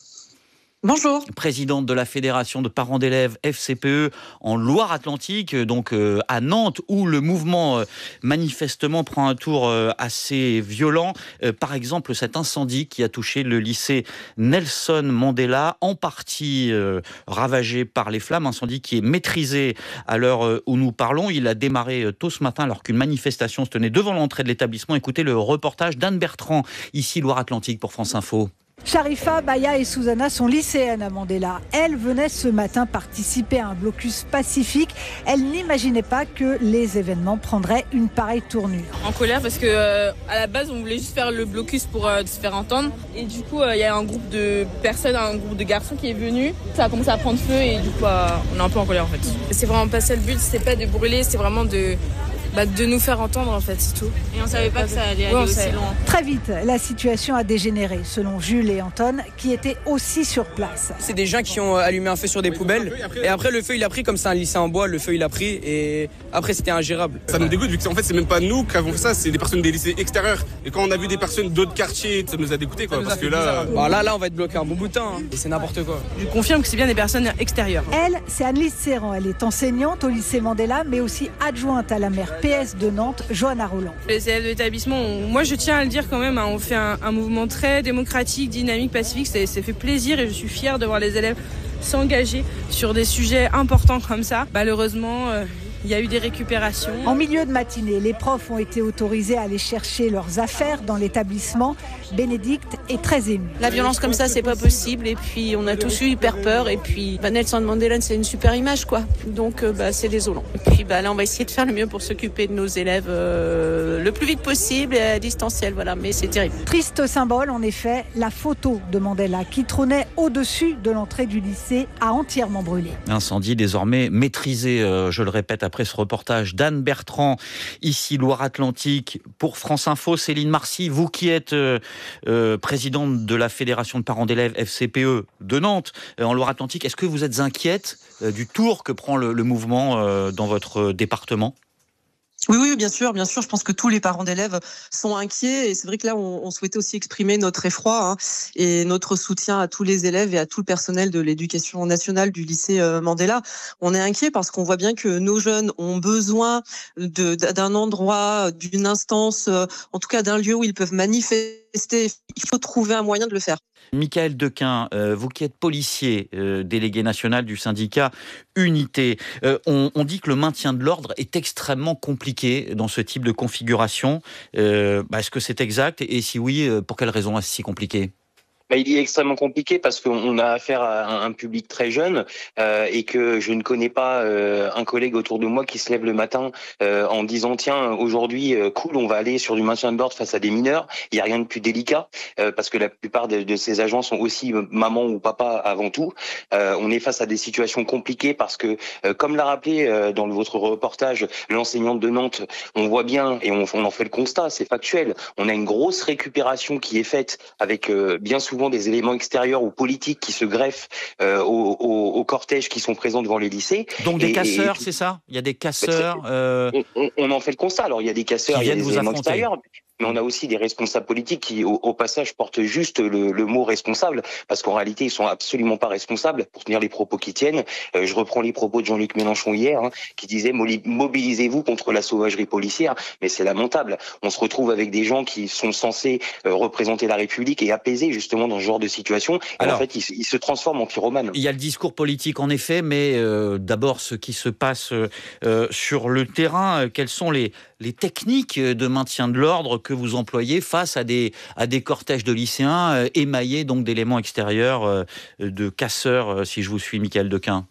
Bonjour. Présidente de la Fédération de parents d'élèves F C P E en Loire-Atlantique, donc euh, à Nantes, où le mouvement euh, manifestement prend un tour euh, assez violent. Euh, par exemple, cet incendie qui a touché le lycée Nelson Mandela, en partie euh, ravagé par les flammes, incendie qui est maîtrisé à l'heure euh, où nous parlons. Il a démarré euh, tôt ce matin alors qu'une manifestation se tenait devant l'entrée de l'établissement. Écoutez le reportage d'Anne Bertrand, ici Loire-Atlantique pour France Info. Sharifa, Baya et Susanna sont lycéennes à Mandela. Elles venaient ce matin participer à un blocus pacifique. Elles n'imaginaient pas que les événements prendraient une pareille tournure. En colère parce que euh, à la base on voulait juste faire le blocus pour euh, se faire entendre. Et du coup il euh, y a un groupe de personnes, un groupe de garçons qui est venu. Ça a commencé à prendre feu et du coup euh, on est un peu en colère en fait. C'est vraiment pas ça le but, c'est pas de brûler, c'est vraiment de... Bah, de nous faire entendre en fait, c'est tout. Et on savait pas que ça allait aller ouais, aussi loin. Très vite, la situation a dégénéré, selon Jules et Anton, qui étaient aussi sur place. C'est des gens qui ont allumé un feu sur des poubelles, et après le feu il a pris, comme c'est un lycée en bois, le feu il a pris, et après c'était ingérable. Ça nous dégoûte, vu que en fait c'est même pas nous qui avons fait ça, c'est des personnes des lycées extérieurs. Et quand on a vu des personnes d'autres quartiers, ça nous a dégoûté quoi, parce que là... Bon, là, là on va être bloqué un bon bout de temps, hein, et c'est n'importe quoi. Je confirme que c'est bien des personnes extérieures. Elle, c'est Annelise Serran, elle est enseignante au lycée Mandela, mais aussi adjointe à la maire P S de Nantes, Johanna Roland. Les élèves de l'établissement, on, moi je tiens à le dire quand même, hein, on fait un, un mouvement très démocratique, dynamique, pacifique, ça, ça fait plaisir et je suis fière de voir les élèves s'engager sur des sujets importants comme ça. Malheureusement, euh, il y a eu des récupérations. En milieu de matinée, les profs ont été autorisés à aller chercher leurs affaires dans l'établissement. Bénédicte est très émue. La violence comme ça, c'est pas possible. Et puis, on a tous eu hyper peur. Et puis, bah, Nelson Mandela, c'est une super image, quoi. Donc, euh, bah, c'est désolant. Et puis, bah, là, on va essayer de faire le mieux pour s'occuper de nos élèves euh, le plus vite possible et à distanciel. Voilà, mais c'est terrible. Triste symbole, en effet, la photo de Mandela qui trônait au-dessus de l'entrée du lycée a entièrement brûlé. Incendie désormais maîtrisé, euh, je le répète, après ce reportage d'Anne Bertrand, ici Loire-Atlantique, pour France Info. Céline Marcy, vous qui êtes euh, euh, présidente de la Fédération de parents d'élèves F C P E de Nantes, euh, en Loire-Atlantique, est-ce que vous êtes inquiète euh, du tour que prend le, le mouvement euh, dans votre département ? Oui, oui, bien sûr, bien sûr. Je pense que tous les parents d'élèves sont inquiets et c'est vrai que là, on, on souhaitait aussi exprimer notre effroi hein, et notre soutien à tous les élèves et à tout le personnel de l'éducation nationale du lycée Mandela. On est inquiets parce qu'on voit bien que nos jeunes ont besoin de, d'un endroit, d'une instance, en tout cas d'un lieu où ils peuvent manifester. Il faut trouver un moyen de le faire. Michael Dequin, euh, vous qui êtes policier, euh, délégué national du syndicat Unité, euh, on, on dit que le maintien de l'ordre est extrêmement compliqué dans ce type de configuration. Euh, bah, est-ce que c'est exact ? Et si oui, pour quelles raisons est-ce si compliqué ? Bah, il est extrêmement compliqué parce qu'on a affaire à un public très jeune euh, et que je ne connais pas euh, un collègue autour de moi qui se lève le matin euh, en disant tiens aujourd'hui euh, cool on va aller sur du maintien de l'ordre face à des mineurs. Il y a rien de plus délicat euh, parce que la plupart de, de ces agents sont aussi euh, maman ou papa avant tout. Euh, on est face à des situations compliquées parce que euh, comme l'a rappelé euh, dans votre reportage l'enseignante de Nantes, on voit bien et on, on en fait le constat, c'est factuel. On a une grosse récupération qui est faite avec euh, bien souvent souvent des éléments extérieurs ou politiques qui se greffent euh, au, au, au cortège qui sont présents devant les lycées. Donc des et, casseurs, et, c'est ça ? Il y a des casseurs euh... on, on, on en fait le constat. Alors il y a des casseurs, il y a des éléments extérieurs. Mais on a aussi des responsables politiques qui, au, au passage, portent juste le, le mot responsable, parce qu'en réalité, ils sont absolument pas responsables pour tenir les propos qu'ils tiennent. Euh, je reprends les propos de Jean-Luc Mélenchon hier, hein, qui disait « mobilisez-vous contre la sauvagerie policière », mais c'est lamentable. On se retrouve avec des gens qui sont censés euh, représenter la République et apaiser justement dans ce genre de situation. Et Alors, en fait, ils, ils se transforment en pyromanes. Il y a le discours politique, en effet, mais euh, d'abord, ce qui se passe euh, sur le terrain, euh, quelles sont les, les techniques de maintien de l'ordre que vous employez face à des, à des cortèges de lycéens euh, émaillés donc d'éléments extérieurs, euh, de casseurs, euh, si je vous suis, Michael Dequin?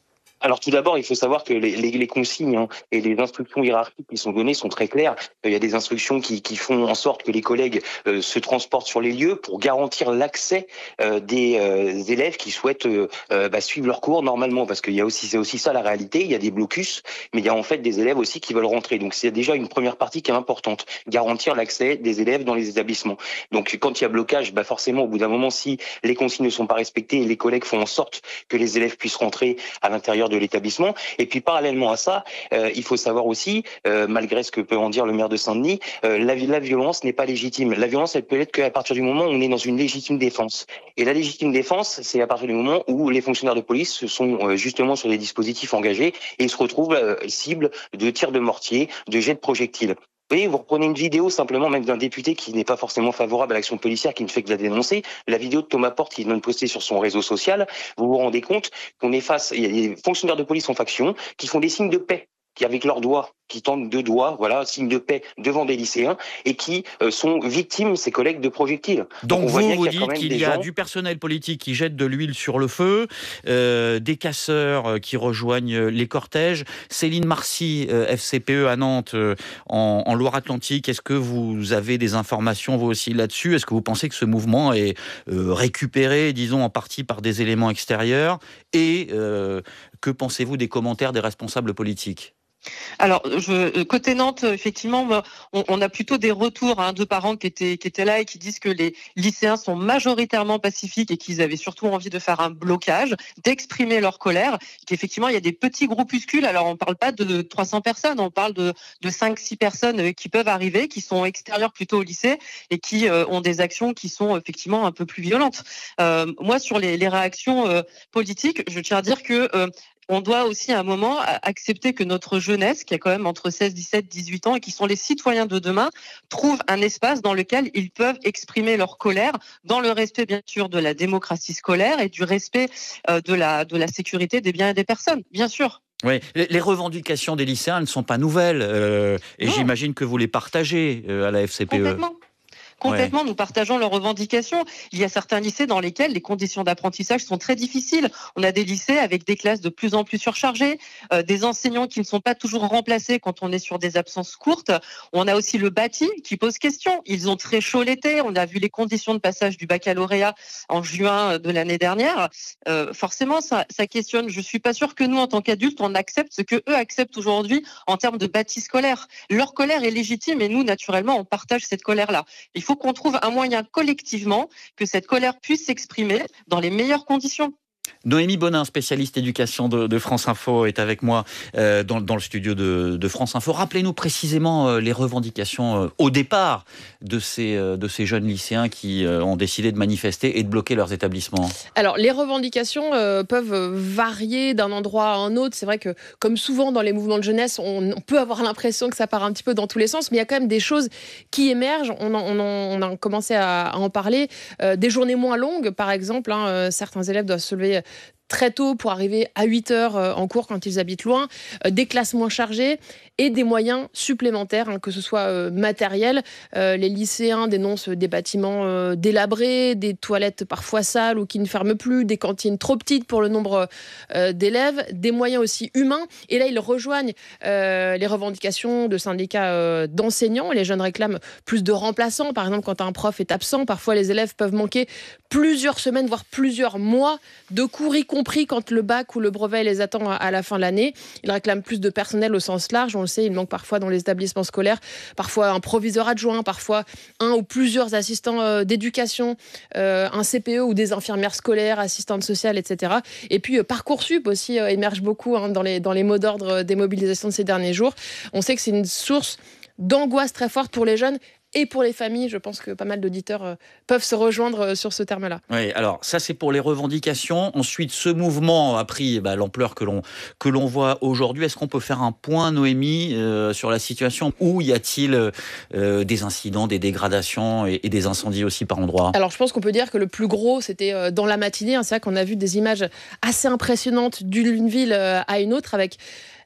Alors tout d'abord, il faut savoir que les, les, les consignes hein, et les instructions hiérarchiques qui sont données sont très claires. Il y a des instructions qui, qui font en sorte que les collègues euh, se transportent sur les lieux pour garantir l'accès euh, des euh, élèves qui souhaitent euh, bah, suivre leur cours normalement. Parce qu'il y a aussi, c'est aussi ça la réalité. Il y a des blocus, mais il y a en fait des élèves aussi qui veulent rentrer. Donc c'est déjà une première partie qui est importante, garantir l'accès des élèves dans les établissements. Donc quand il y a blocage, bah forcément au bout d'un moment, si les consignes ne sont pas respectées, les collègues font en sorte que les élèves puissent rentrer à l'intérieur de l'établissement. Et puis parallèlement à ça, euh, il faut savoir aussi, euh, malgré ce que peut en dire le maire de Saint-Denis, euh, la, la violence n'est pas légitime. La violence, elle peut être qu'à partir du moment où on est dans une légitime défense. Et la légitime défense, c'est à partir du moment où les fonctionnaires de police sont euh, justement sur des dispositifs engagés et se retrouvent euh, cibles de tirs de mortier, de jets de projectiles. Vous voyez, vous reprenez une vidéo simplement même d'un député qui n'est pas forcément favorable à l'action policière, qui ne fait que la dénoncer, la vidéo de Thomas Porte qui vient de poster sur son réseau social, vous vous rendez compte qu'on est face, il y a des fonctionnaires de police en faction qui font des signes de paix, qui avec leurs doigts, qui tendent deux doigts, voilà, signe de paix devant des lycéens, et qui euh, sont victimes, ces collègues, de projectiles. Donc, Donc vous, vous qu'il y a dites qu'il y a gens... du personnel politique qui jette de l'huile sur le feu, euh, des casseurs qui rejoignent les cortèges. Céline Marcy, euh, F C P E à Nantes, euh, en, en Loire-Atlantique, est-ce que vous avez des informations, vous aussi, là-dessus ? Est-ce que vous pensez que ce mouvement est euh, récupéré, disons, en partie par des éléments extérieurs ? Et euh, que pensez-vous des commentaires des responsables politiques ? Alors, je, côté Nantes, effectivement, on, on a plutôt des retours hein, de parents qui étaient, qui étaient là et qui disent que les lycéens sont majoritairement pacifiques et qu'ils avaient surtout envie de faire un blocage, d'exprimer leur colère, qu'effectivement, il y a des petits groupuscules. Alors, on ne parle pas de trois cents personnes, on parle de, de cinq six personnes qui peuvent arriver, qui sont extérieures plutôt au lycée et qui euh, ont des actions qui sont effectivement un peu plus violentes. Euh, moi, sur les, les réactions euh, politiques, je tiens à dire que euh, on doit aussi à un moment accepter que notre jeunesse, qui a quand même entre seize, dix-sept, dix-huit ans et qui sont les citoyens de demain, trouve un espace dans lequel ils peuvent exprimer leur colère, dans le respect bien sûr de la démocratie scolaire et du respect de la, de la sécurité des biens et des personnes, bien sûr. Oui, les revendications des lycéens ne sont pas nouvelles euh, et non. J'imagine que vous les partagez euh, à la F C P E. Complètement. Complètement, ouais. Nous partageons leurs revendications. Il y a certains lycées dans lesquels les conditions d'apprentissage sont très difficiles. On a des lycées avec des classes de plus en plus surchargées, euh, des enseignants qui ne sont pas toujours remplacés quand on est sur des absences courtes. On a aussi le bâti qui pose question. Ils ont très chaud l'été. On a vu les conditions de passage du baccalauréat en juin de l'année dernière. Euh, forcément, ça, ça questionne. Je suis pas sûre que nous, en tant qu'adultes, on accepte ce que eux acceptent aujourd'hui en termes de bâti scolaire. Leur colère est légitime et nous, naturellement, on partage cette colère-là. Il faut qu'on trouve un moyen collectivement que cette colère puisse s'exprimer dans les meilleures conditions. Noémie Bonin, spécialiste éducation de, de France Info, est avec moi euh, dans, dans le studio de, de France Info. Rappelez-nous précisément euh, les revendications euh, au départ de ces, euh, de ces jeunes lycéens qui euh, ont décidé de manifester et de bloquer leurs établissements. Alors, les revendications euh, peuvent varier d'un endroit à un autre. C'est vrai que, comme souvent dans les mouvements de jeunesse, on, on peut avoir l'impression que ça part un petit peu dans tous les sens, mais il y a quand même des choses qui émergent. On, en, on, en, on a commencé à, à en parler. Euh, des journées moins longues, par exemple. Hein, euh, certains élèves doivent se lever très tôt pour arriver à huit heures en cours quand ils habitent loin, euh, des classes moins chargées et des moyens supplémentaires, hein, que ce soit euh, matériel. Euh, les lycéens dénoncent des bâtiments euh, délabrés, des toilettes parfois sales ou qui ne ferment plus, des cantines trop petites pour le nombre euh, d'élèves, des moyens aussi humains. Et là, ils rejoignent euh, les revendications de syndicats euh, d'enseignants. Les jeunes réclament plus de remplaçants. Par exemple, quand un prof est absent, parfois les élèves peuvent manquer plusieurs semaines, voire plusieurs mois de cours, y compris quand le bac ou le brevet les attend à la fin de l'année. Ils réclament plus de personnel au sens large. On le sait, il manque parfois dans les établissements scolaires, parfois un proviseur adjoint, parfois un ou plusieurs assistants euh, d'éducation, euh, un C P E ou des infirmières scolaires, assistantes sociales, et cetera. Et puis euh, Parcoursup aussi euh, émerge beaucoup hein, dans les, dans les mots d'ordre des mobilisations de ces derniers jours. On sait que c'est une source d'angoisse très forte pour les jeunes et pour les familles. Je pense que pas mal d'auditeurs euh, peuvent se rejoindre euh, sur ce terme-là. Oui, alors ça c'est pour les revendications. Ensuite, ce mouvement a pris bah, l'ampleur que l'on, que l'on voit aujourd'hui. Est-ce qu'on peut faire un point, Noémie, euh, sur la situation? Où y a-t-il euh, des incidents, des dégradations et, et des incendies aussi par endroits? Alors je pense qu'on peut dire que le plus gros, c'était euh, dans la matinée. Hein. C'est vrai qu'on a vu des images assez impressionnantes d'une ville euh, à une autre avec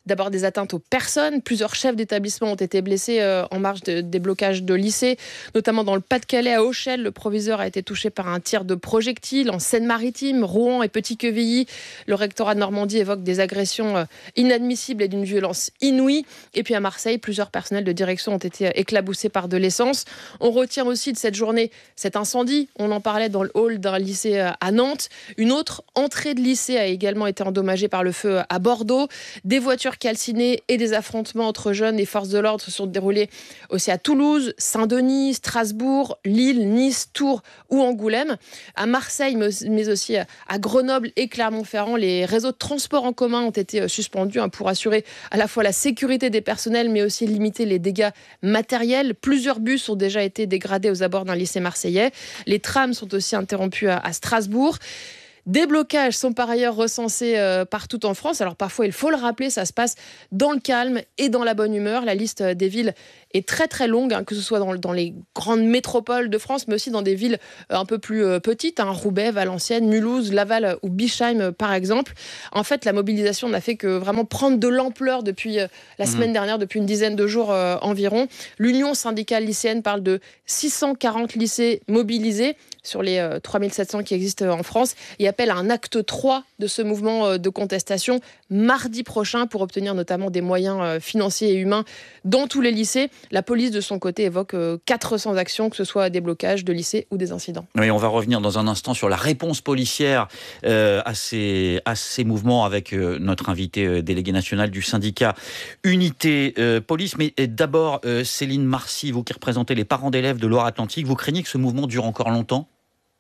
D'abord des atteintes aux personnes. Plusieurs chefs d'établissement ont été blessés euh, en marge de, des blocages de lycées, notamment dans le Pas-de-Calais, à Auchel. Le proviseur a été touché par un tir de projectile. En Seine-Maritime, Rouen et Petit-Quevilly, le rectorat de Normandie évoque des agressions euh, inadmissibles et d'une violence inouïe. Et puis à Marseille, plusieurs personnels de direction ont été éclaboussés par de l'essence. On retient aussi de cette journée cet incendie. On en parlait dans le hall d'un lycée à Nantes. Une autre entrée de lycée a également été endommagée par le feu à Bordeaux. Des voitures calcinées et des affrontements entre jeunes et forces de l'ordre se sont déroulés aussi à Toulouse, Saint-Denis, Strasbourg, Lille, Nice, Tours ou Angoulême. À Marseille, mais aussi à Grenoble et Clermont-Ferrand, les réseaux de transport en commun ont été suspendus pour assurer à la fois la sécurité des personnels mais aussi limiter les dégâts matériels. Plusieurs bus ont déjà été dégradés aux abords d'un lycée marseillais. Les trams sont aussi interrompus à Strasbourg. Des blocages sont par ailleurs recensés euh, partout en France. Alors parfois, il faut le rappeler, ça se passe dans le calme et dans la bonne humeur. La liste des villes est très très longue, hein, que ce soit dans, dans les grandes métropoles de France, mais aussi dans des villes un peu plus euh, petites, hein, Roubaix, Valenciennes, Mulhouse, Laval ou Bischheim euh, par exemple. En fait, la mobilisation n'a fait que vraiment prendre de l'ampleur depuis euh, la mmh. semaine dernière, depuis une dizaine de jours euh, environ. L'Union syndicale lycéenne parle de six cent quarante lycées mobilisés sur les euh, trois mille sept cents qui existent en France et appelle à un acte trois de ce mouvement de contestation mardi prochain pour obtenir notamment des moyens financiers et humains dans tous les lycées. La police, de son côté, évoque quatre cents actions, que ce soit des blocages de lycées ou des incidents. Oui, on va revenir dans un instant sur la réponse policière euh, à, ces, à ces mouvements avec euh, notre invité euh, délégué national du syndicat Unité euh, Police. Mais euh, d'abord, euh, Céline Marcy, vous qui représentez les parents d'élèves de Loire-Atlantique, vous craignez que ce mouvement dure encore longtemps ?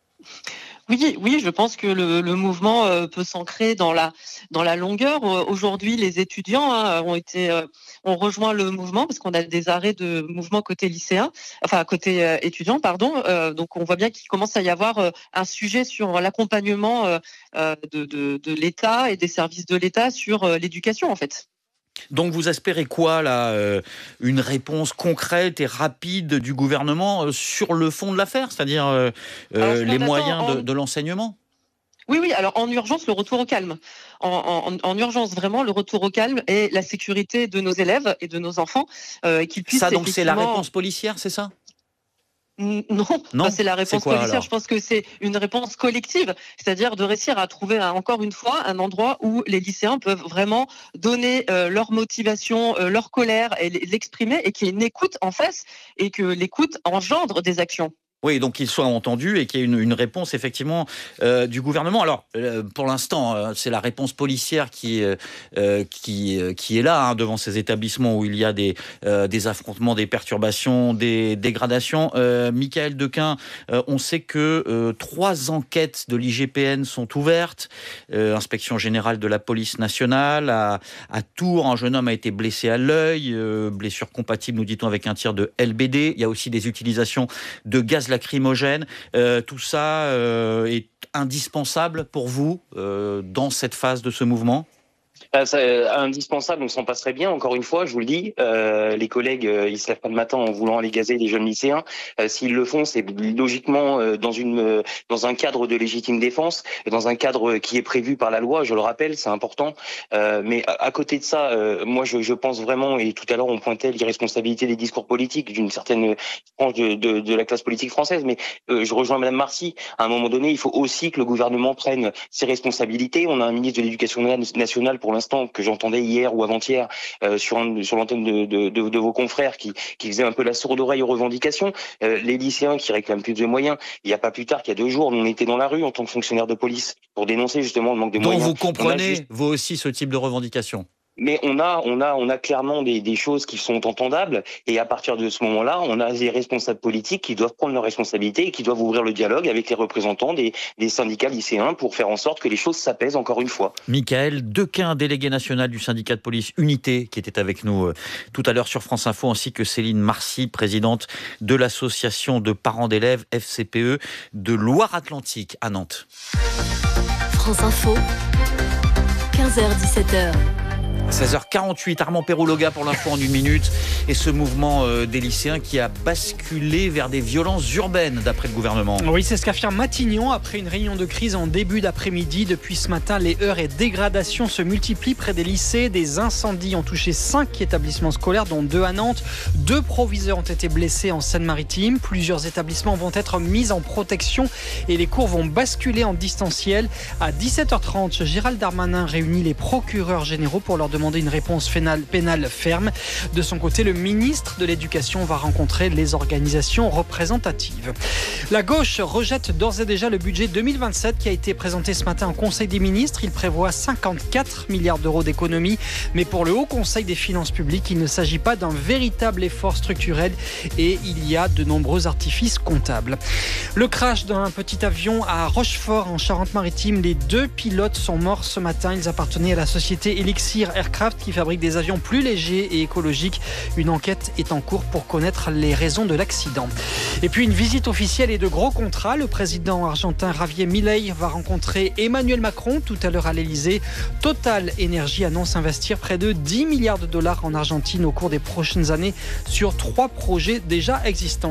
Oui, oui, je pense que le, le mouvement euh, peut s'ancrer dans la dans la longueur. Euh, aujourd'hui, les étudiants hein, ont été euh, ont rejoint le mouvement parce qu'on a des arrêts de mouvement côté lycéen, enfin côté euh, étudiant, pardon. Euh, donc on voit bien qu'il commence à y avoir euh, un sujet sur l'accompagnement euh, de, de de l'État et des services de l'État sur euh, l'éducation en fait. Donc vous espérez quoi là, euh, une réponse concrète et rapide du gouvernement euh, sur le fond de l'affaire, c'est-à-dire euh, euh, les moyens en... de, de l'enseignement ? Oui, oui. Alors en urgence, le retour au calme. En, en, en urgence, vraiment, le retour au calme et la sécurité de nos élèves et de nos enfants, euh, qu'ils puissent. Ça, donc, c'est la réponse policière, c'est ça ? Non, non bah, c'est la réponse quoi, policière. Alors je pense que c'est une réponse collective, c'est-à-dire de réussir à trouver un, encore une fois un endroit où les lycéens peuvent vraiment donner euh, leur motivation, euh, leur colère et l'exprimer et qu'il y ait une écoute en face et que l'écoute engendre des actions. Oui, donc qu'ils soient entendus et qu'il y ait une, une réponse effectivement euh, du gouvernement. Alors, euh, pour l'instant, euh, c'est la réponse policière qui, euh, qui, euh, qui est là, hein, devant ces établissements où il y a des, euh, des affrontements, des perturbations, des dégradations. Euh, Michaël Dequin, euh, on sait que euh, trois enquêtes de l'I G P N sont ouvertes. Euh, Inspection générale de la police nationale. À, à Tours, un jeune homme a été blessé à l'œil, euh, blessure compatible, nous dit-on, avec un tir de L B D. Il y a aussi des utilisations de gaz lacrymogène, euh, tout ça euh, est indispensable pour vous euh, dans cette phase de ce mouvement ? Euh, c'est euh, indispensable, on s'en passerait bien, encore une fois, je vous le dis. Euh, les collègues, euh, ils se lèvent pas le matin en voulant aller gazer des jeunes lycéens. Euh, s'ils le font, c'est logiquement euh, dans une euh, dans un cadre de légitime défense, dans un cadre qui est prévu par la loi, je le rappelle, c'est important. Euh, mais à, à côté de ça, euh, moi je, je pense vraiment, et tout à l'heure on pointait l'irresponsabilité des discours politiques d'une certaine frange de, de, de la classe politique française, mais euh, je rejoins Madame Marcy, à un moment donné, il faut aussi que le gouvernement prenne ses responsabilités. On a un ministre de l'Éducation nationale pour l'instant que j'entendais hier ou avant-hier euh, sur, un, sur l'antenne de, de, de, de vos confrères qui, qui faisait un peu la sourde oreille aux revendications. Euh, les lycéens qui réclament plus de moyens. Il n'y a pas plus tard qu'il y a deux jours, on était dans la rue en tant que fonctionnaire de police pour dénoncer justement le manque de Donc moyens. Donc vous comprenez, juste... vous aussi, ce type de revendication ? Mais on a, on a, on a clairement des, des choses qui sont entendables. Et à partir de ce moment-là, on a des responsables politiques qui doivent prendre leurs responsabilités et qui doivent ouvrir le dialogue avec les représentants des, des syndicats lycéens pour faire en sorte que les choses s'apaisent encore une fois. Michaël Dequin, délégué national du syndicat de police Unité, qui était avec nous euh, tout à l'heure sur France Info, ainsi que Céline Marcy, présidente de l'association de parents d'élèves F C P E de Loire-Atlantique à Nantes. France Info, quinze heures dix-sept heures. seize heures quarante-huit, Armand Perrologa pour l'info en une minute. Et ce mouvement euh, des lycéens qui a basculé vers des violences urbaines, d'après le gouvernement. Oui, c'est ce qu'affirme Matignon après une réunion de crise en début d'après-midi. Depuis ce matin, les heurts et dégradations se multiplient près des lycées. Des incendies ont touché cinq établissements scolaires, dont deux à Nantes. Deux proviseurs ont été blessés en Seine-Maritime. Plusieurs établissements vont être mis en protection et les cours vont basculer en distanciel. À dix-sept heures trente, Gérald Darmanin réunit les procureurs généraux pour leur demander une réponse pénale, pénale ferme. De son côté, le ministre de l'Éducation va rencontrer les organisations représentatives. La gauche rejette d'ores et déjà le budget deux mille vingt-sept qui a été présenté ce matin en Conseil des ministres. Il prévoit cinquante-quatre milliards d'euros d'économies. Mais pour le Haut Conseil des finances publiques, il ne s'agit pas d'un véritable effort structurel et il y a de nombreux artifices comptables. Le crash d'un petit avion à Rochefort en Charente-Maritime. Les deux pilotes sont morts ce matin. Ils appartenaient à la société Elixir Aircraft qui fabrique des avions plus légers et écologiques. Une enquête est en cours pour connaître les raisons de l'accident. Et puis une visite officielle et de gros contrats. Le président argentin Javier Milei va rencontrer Emmanuel Macron tout à l'heure à l'Elysée. Total Énergie annonce investir près de dix milliards de dollars en Argentine au cours des prochaines années sur trois projets déjà existants.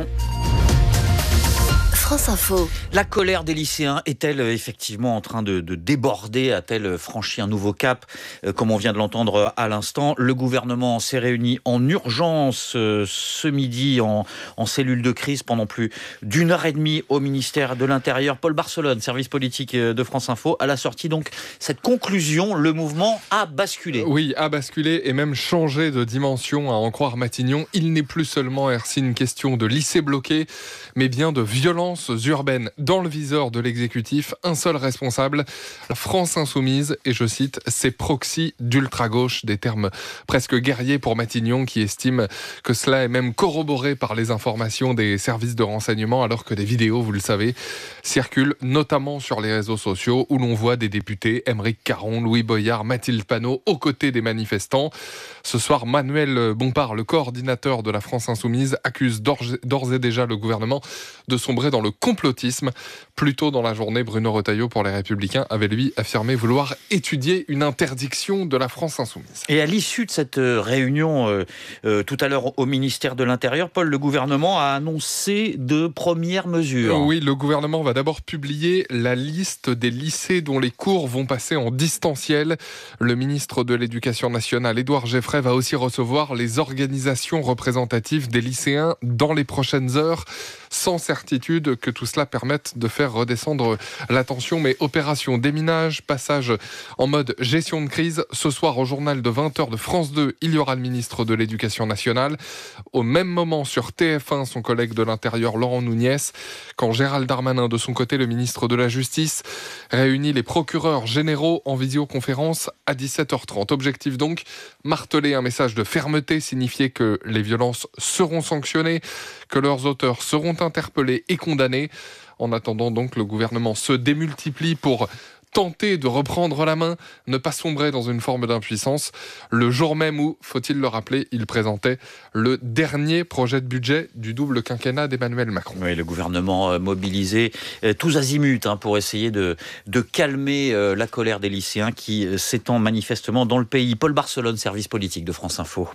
France Info. La colère des lycéens est-elle effectivement en train de, de déborder? A-t-elle franchi un nouveau cap? euh, Comme on vient de l'entendre à l'instant, le gouvernement s'est réuni en urgence euh, ce midi en, en cellule de crise pendant plus d'une heure et demie au ministère de l'Intérieur. Paul Barcelone, service politique de France Info, à la sortie donc cette conclusion, le mouvement a basculé. Oui, a basculé et même changé de dimension, à en croire Matignon. Il n'est plus seulement, Hercy, une question de lycée bloqué, mais bien de violence urbaines. Dans le viseur de l'exécutif, un seul responsable, la France Insoumise, et je cite, ces proxys d'ultra-gauche, des termes presque guerriers pour Matignon, qui estime que cela est même corroboré par les informations des services de renseignement, alors que des vidéos, vous le savez, circulent notamment sur les réseaux sociaux, où l'on voit des députés, Aymeric Caron, Louis Boyard, Mathilde Panot, aux côtés des manifestants. Ce soir, Manuel Bompard, le coordinateur de la France Insoumise, accuse d'ores et déjà le gouvernement de sombrer dans le complotisme. Plus tôt dans la journée, Bruno Retailleau, pour les Républicains, avait lui affirmé vouloir étudier une interdiction de la France Insoumise. Et à l'issue de cette réunion euh, euh, tout à l'heure au ministère de l'Intérieur, Paul, le gouvernement a annoncé de premières mesures. Oui, le gouvernement va d'abord publier la liste des lycées dont les cours vont passer en distanciel. Le ministre de l'Éducation nationale, Édouard Geffray, va aussi recevoir les organisations représentatives des lycéens dans les prochaines heures, sans certitude que tout cela permette de faire redescendre la tension. Mais opération déminage, passage en mode gestion de crise. Ce soir, au journal de vingt heures de France deux, il y aura le ministre de l'Éducation nationale. Au même moment, sur T F un, son collègue de l'Intérieur, Laurent Nunez, quand Gérald Darmanin, de son côté, le ministre de la Justice, réunit les procureurs généraux en visioconférence à dix-sept heures trente. Objectif donc, marteler un message de fermeté, signifier que les violences seront sanctionnées, que leurs auteurs seront interpellés et condamnés. En attendant donc, le gouvernement se démultiplie pour tenter de reprendre la main, ne pas sombrer dans une forme d'impuissance. Le jour même où, faut-il le rappeler, il présentait le dernier projet de budget du double quinquennat d'Emmanuel Macron. Oui, le gouvernement mobilisé euh, tous azimuts hein, pour essayer de, de calmer euh, la colère des lycéens qui euh, s'étend manifestement dans le pays. Paul Barcelone, service politique de France Info.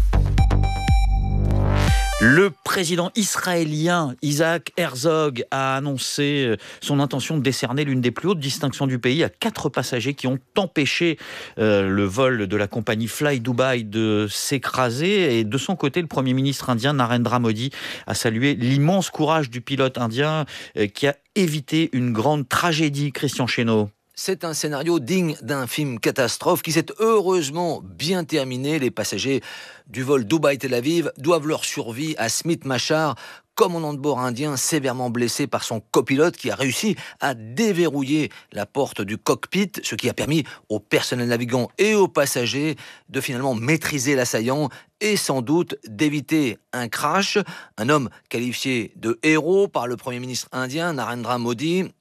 Le président israélien Isaac Herzog a annoncé son intention de décerner l'une des plus hautes distinctions du pays à quatre passagers qui ont empêché euh, le vol de la compagnie Fly Dubai de s'écraser. Et de son côté, le Premier ministre indien Narendra Modi a salué l'immense courage du pilote indien euh, qui a évité une grande tragédie. Christian Chesneau. C'est un scénario digne d'un film catastrophe qui s'est heureusement bien terminé. Les passagers du vol Dubaï-Tel Aviv doivent leur survie à Smith Machar, commandant de bord indien sévèrement blessé par son copilote qui a réussi à déverrouiller la porte du cockpit, ce qui a permis au personnel navigant et aux passagers de finalement maîtriser l'assaillant et sans doute d'éviter un crash. Un homme qualifié de héros par le Premier ministre indien Narendra Modi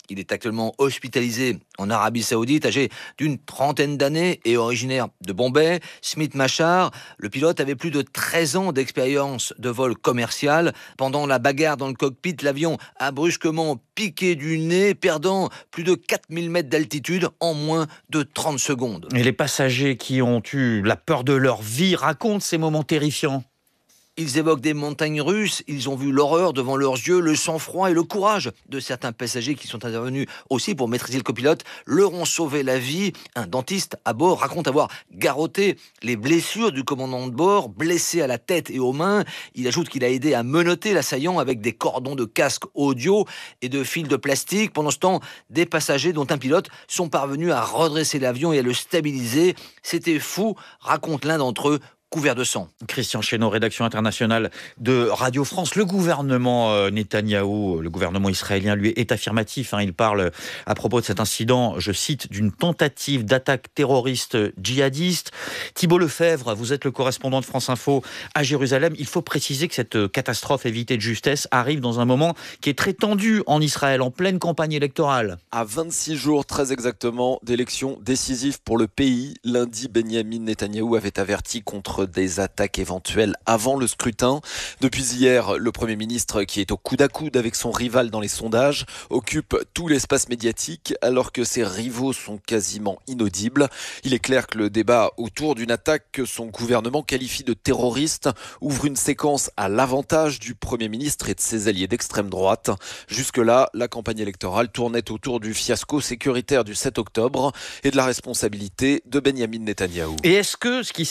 Il est actuellement hospitalisé en Arabie Saoudite, âgé d'une trentaine d'années et originaire de Bombay. Smith Machar, le pilote, avait plus de treize ans d'expérience de vol commercial. Pendant la bagarre dans le cockpit, l'avion a brusquement piqué du nez, perdant plus de quatre mille mètres d'altitude en moins de trente secondes. Et les passagers qui ont eu la peur de leur vie racontent ces moments terrifiants. Ils évoquent des montagnes russes, ils ont vu l'horreur devant leurs yeux, le sang-froid et le courage de certains passagers qui sont intervenus aussi pour maîtriser le copilote, leur ont sauvé la vie. Un dentiste à bord raconte avoir garrotté les blessures du commandant de bord, blessé à la tête et aux mains. Il ajoute qu'il a aidé à menotter l'assaillant avec des cordons de casque audio et de fils de plastique. Pendant ce temps, des passagers, dont un pilote, sont parvenus à redresser l'avion et à le stabiliser. C'était fou, raconte l'un d'entre eux, couvert de sang. Christian Chesneau, rédaction internationale de Radio France. Le gouvernement euh, Netanyahou, le gouvernement israélien, lui, est affirmatif. Hein. Il parle à propos de cet incident, je cite, d'une tentative d'attaque terroriste djihadiste. Thibault Lefebvre, vous êtes le correspondant de France Info à Jérusalem. Il faut préciser que cette catastrophe évitée de justesse arrive dans un moment qui est très tendu en Israël, en pleine campagne électorale. À vingt-six jours, très exactement, d'élections décisives pour le pays, lundi, Benyamin Netanyahou avait averti contre des attaques éventuelles avant le scrutin. Depuis hier, le Premier ministre, qui est au coude à coude avec son rival dans les sondages, occupe tout l'espace médiatique alors que ses rivaux sont quasiment inaudibles. Il est clair que le débat autour d'une attaque que son gouvernement qualifie de terroriste ouvre une séquence à l'avantage du Premier ministre et de ses alliés d'extrême droite. Jusque-là, la campagne électorale tournait autour du fiasco sécuritaire du sept octobre et de la responsabilité de Benyamin Netanyahou. Et est-ce que ce qui